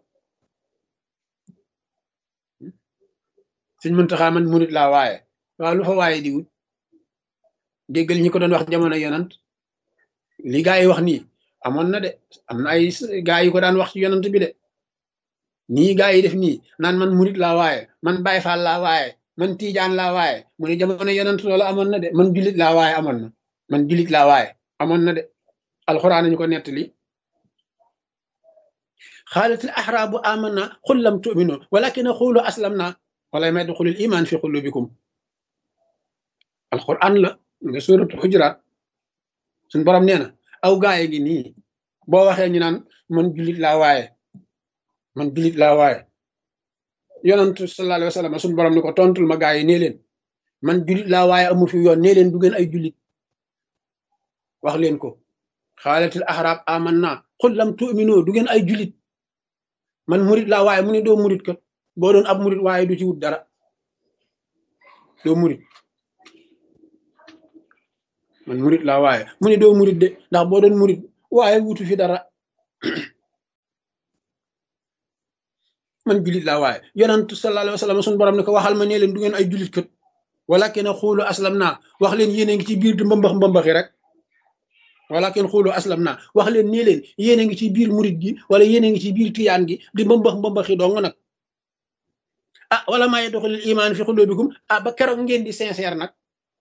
Speaker 1: suñ Muntaxa man murit laa waaye waaw lu fa waaye di wut déggal ñi ko doon wax jamono yonant li gaa yi wax nii amoon na de am na ay gaa yi ko daan wax ci yonant bi de nii gaa yi def nii naan man murit laa waaye man Baay Faal laa waaye man Tiijaan laa waaye mu ne jamono yonant loolu amoon na de man julit laa waaye amoon na man julit laa waaye amoon na de alxuraan nañu ko nettali xaalatil axraabu amanna qul lam tu'minu walakin qulu aslamna wala ma yadxulul iman fi qulubikum alxuraan la nga suratul xujuraat suñ borom nee na aw gaaye gi nii boo waxee ñu naan man julit laa waaye man julit laa waaye yonent sallallahu alayhi wa sallam suñ borom ni ko tontul ma gaay yi nee leen man julit laa waaye amu fi yoon nee leen du ngeen ay julit wax leen ko xaalatil ahraab amanna qul lam tu'minu du ngeen ay julit man murit laa waaye mu ne doo murit kat boo doon ab murit waaye du ci wut dara doo murit man murit laa waaye mu ne doo murit de ndax boo doon murit waaye wutu fi dara man julit laa waaye yonantu sallallahu alayhi wa sallam suñu borom ne ko waxal ma nee leen du ngeen ay julit kët walakin xuulu aslam naa wax leen yéen a ngi ci biir di mbambax mbambaxi rek walakin xuulu aslam naa wax leen nee leen yéen a ngi ci biir murit gi wala yéen a ngi ci biir tiyaan gi di mbambax mbambaxi dong nag ah wala maa yadxulul imaan fi xulubikum ah ba keroog ngeen di sincère nag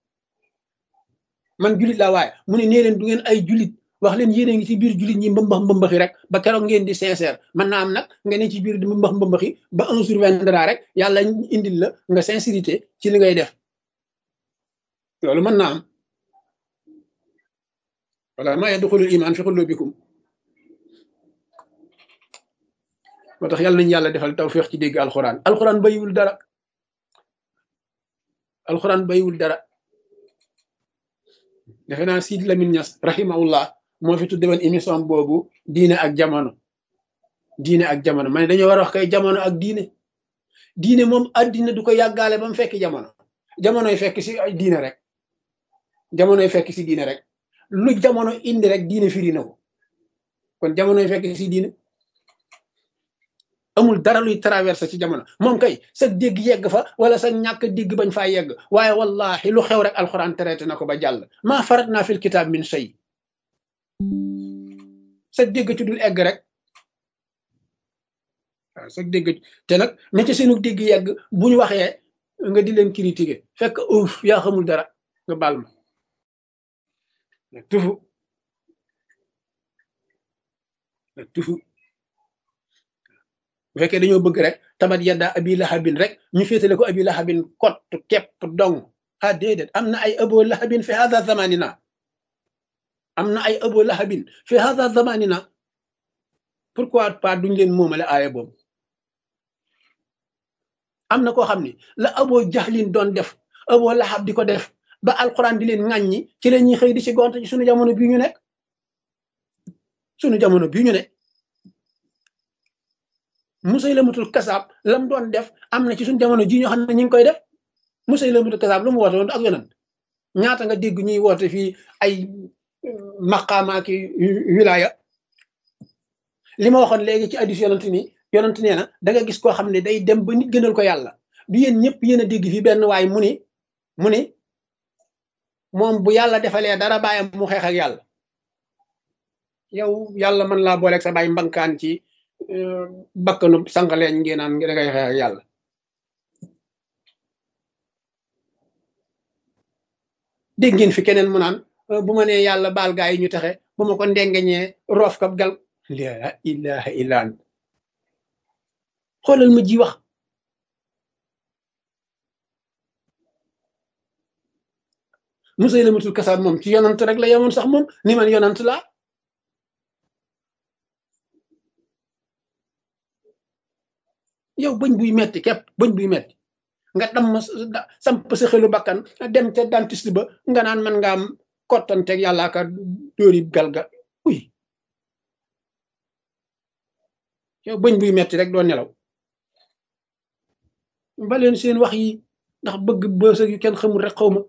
Speaker 1: man julit laa waaye mu ne nee leen du ngeen ay julit wax leen yéen a ngi ci biir julit ñi mbambax mbambaxi rek ba keroog ngeen di sincère man naa am nag nga ne ci biir di mbambax mbambaxi ba un jour viendra rek yàlla indil la nga sincérité ci li ngay def loolu mën naa am wala maa yadxulul imaan fi xulubikum moo tax yàlla nañu yàlla defal tawfiix ci dégg alxuraan alxuraan bayiwul dara alxuraan bayiwul dara defe naa Sidi Lamine Niass rahimahullah moo fi tudde woon émission boobu diine ak jamono diine ak jamono ma ne dañoo war a wax kay jamono ak diine diine moom addina du ko yàggaale ba mu fekk jamono jamonoy fekk si ay diine rek jamonoy fekk si diine rek lu jamono indi rek diine firi na ko kon jamonoy fekk si diine amul dara luy traversé ci jamono moom kay sa dégg yegg fa wala sa ñàkk dégg bañ faa yegg waaye wallahi lu xew rek alxuraan traité na ko ba jàll maa farat naa fil kitaab min shay sa dégg ci dul egg rek waaw sa dégg te nag ña ca seenu dégg yegg bu ñu waxee nga di leen critiquer fekk uuf yaa xamul dara nga baal ma na tufu na tufu bu fekkee dañoo bëgg rek tabat yadda abi lahabin rek ñu féetale ko abi lahabin kott kepp dong ah déedéet am na ay abo lahabin fi hada zamanina am na ay abo lahabin fi hada zamanina pourquoi pas duñ leen moomale aaya boobu am na koo xam ne la abo jahlin doon def abo lahab di ko def ba alquran di leen ŋàññi ci la ñuy xëy di ci gonte ci sunu jamono bii ñu nekk sunu jamono bii ñu ne Musaylamatul kasaab lam doon def am na ci suñu jamono ji ñoo xam ne ñu ngi koy def Musaylamatul kasaab lu mu woote woon ak yonent ñaata nga dégg ñuy woote fii ay maqaama ki wilaya li ma waxoon léegi ci hadiis yonent ni yonent nee na da nga gis koo xam ne day dem ba nit gënal ko yàlla du yéen ñëpp yéen a dégg fii benn waay mu ni mu ni moom bu yàlla defalee dara bàyyam mu xeex ak yàlla yow yàlla mën laa booleeg sa bàyyi mbankaan ci bakkanu sànqaleeñ ngeen naan da ngay xeex ak yàlla dégg ngeen fi keneen mu naan bu ma nee yàlla baal gaa yi ñu taxe bu ma ko ndengeñee roof kab gal la ilaha illa ant xoolal ma ji wax Musaylamatul kasaab moom ci yonant rek la yemoon sax moom ni man yonant laa yow bëñ buy metti képp bëñ buy metti nga dam samp sa xelu bakkan dem ca dentiste ba nga naan man nga am kottanteeg yàllaa ka dóori galga uy yow bëñ buy metti rek doo nelaw ba leen seen wax yi ndax bëgg bësëg yu kenn xamul rek xaw ma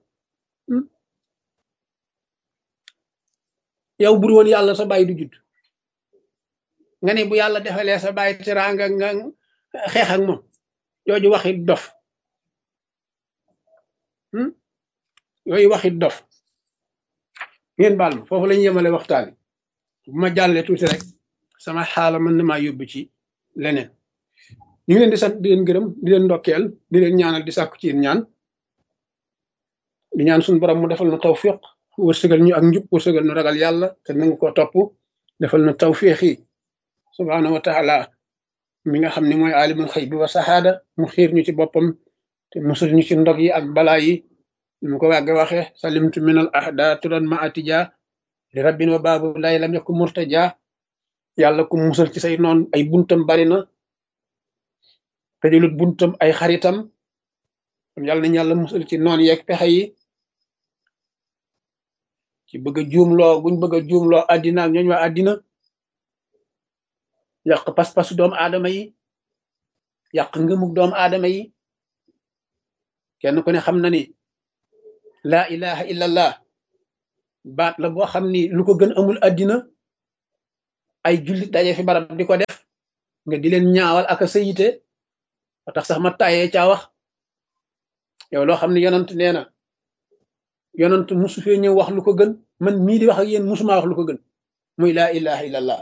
Speaker 1: yow bur woon yàlla sa bàyyi du judd nga ne bu yàlla defalee sa bàyyi teraanga nga xeex ak moom yooyu waxit dof yooyu waxit dof ngeen baal ma foofu la ñu yemale waxtaan bu ma jàllee tuuti rek sama xaala mën na maa yóbbu ci leneen ñu ngi leen di sant di leen gërëm di leen ndokkeel di leen ñaanal di sàkku ci ñaan di ñaan suñu borom mu defal na tawfiq wërsëgal ñu ak njub wërsëgal nu ragal yàlla te nangu ko topp defal na tawfiq yi subhaanahu wa taala mi nga xam ne mooy alimul xëy bi wa saxaada mu xiir ñu ci boppam te musul ñu ci ndog yi ak balaa yi mu ko wàgge waxe salimtu min al ahda turan ma atija li rabbin wa baabu lay lam yakku murtaja yàlla ku musal ci say noon ay buntam bari na te julut buntam ay xaritam kon yàlla nañu yàlla musal ci noon yeeg pexe yi ci bëgg a juumloo guñ bëgg a juumloo addina ak ñooñu waa addina yàq pas-pasu doomu aadama yi yàq ngëmug doomu aadama yi kenn ku ne xam na ni laa ilaha illallah baat la boo xam ni lu ko gën amul addina ay jullit daje fi barab di ko def nga di leen ñaawal ak a sayite ba tax sax ma tàyyee caa wax yow loo xam ne yonant nee na yonant musu fee ñëw wax lu ko gën man mii di wax ak yéen musuma wax lu ko gën muy laa ilaha illallah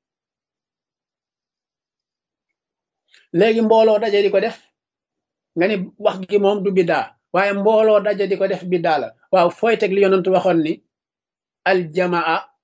Speaker 1: léegi mbooloo daje di ko def nga ni wax gi moom du biddaa waaye mbooloo daje di ko def biddaa la waaw fooy teg li yonant waxoon ni aljamaa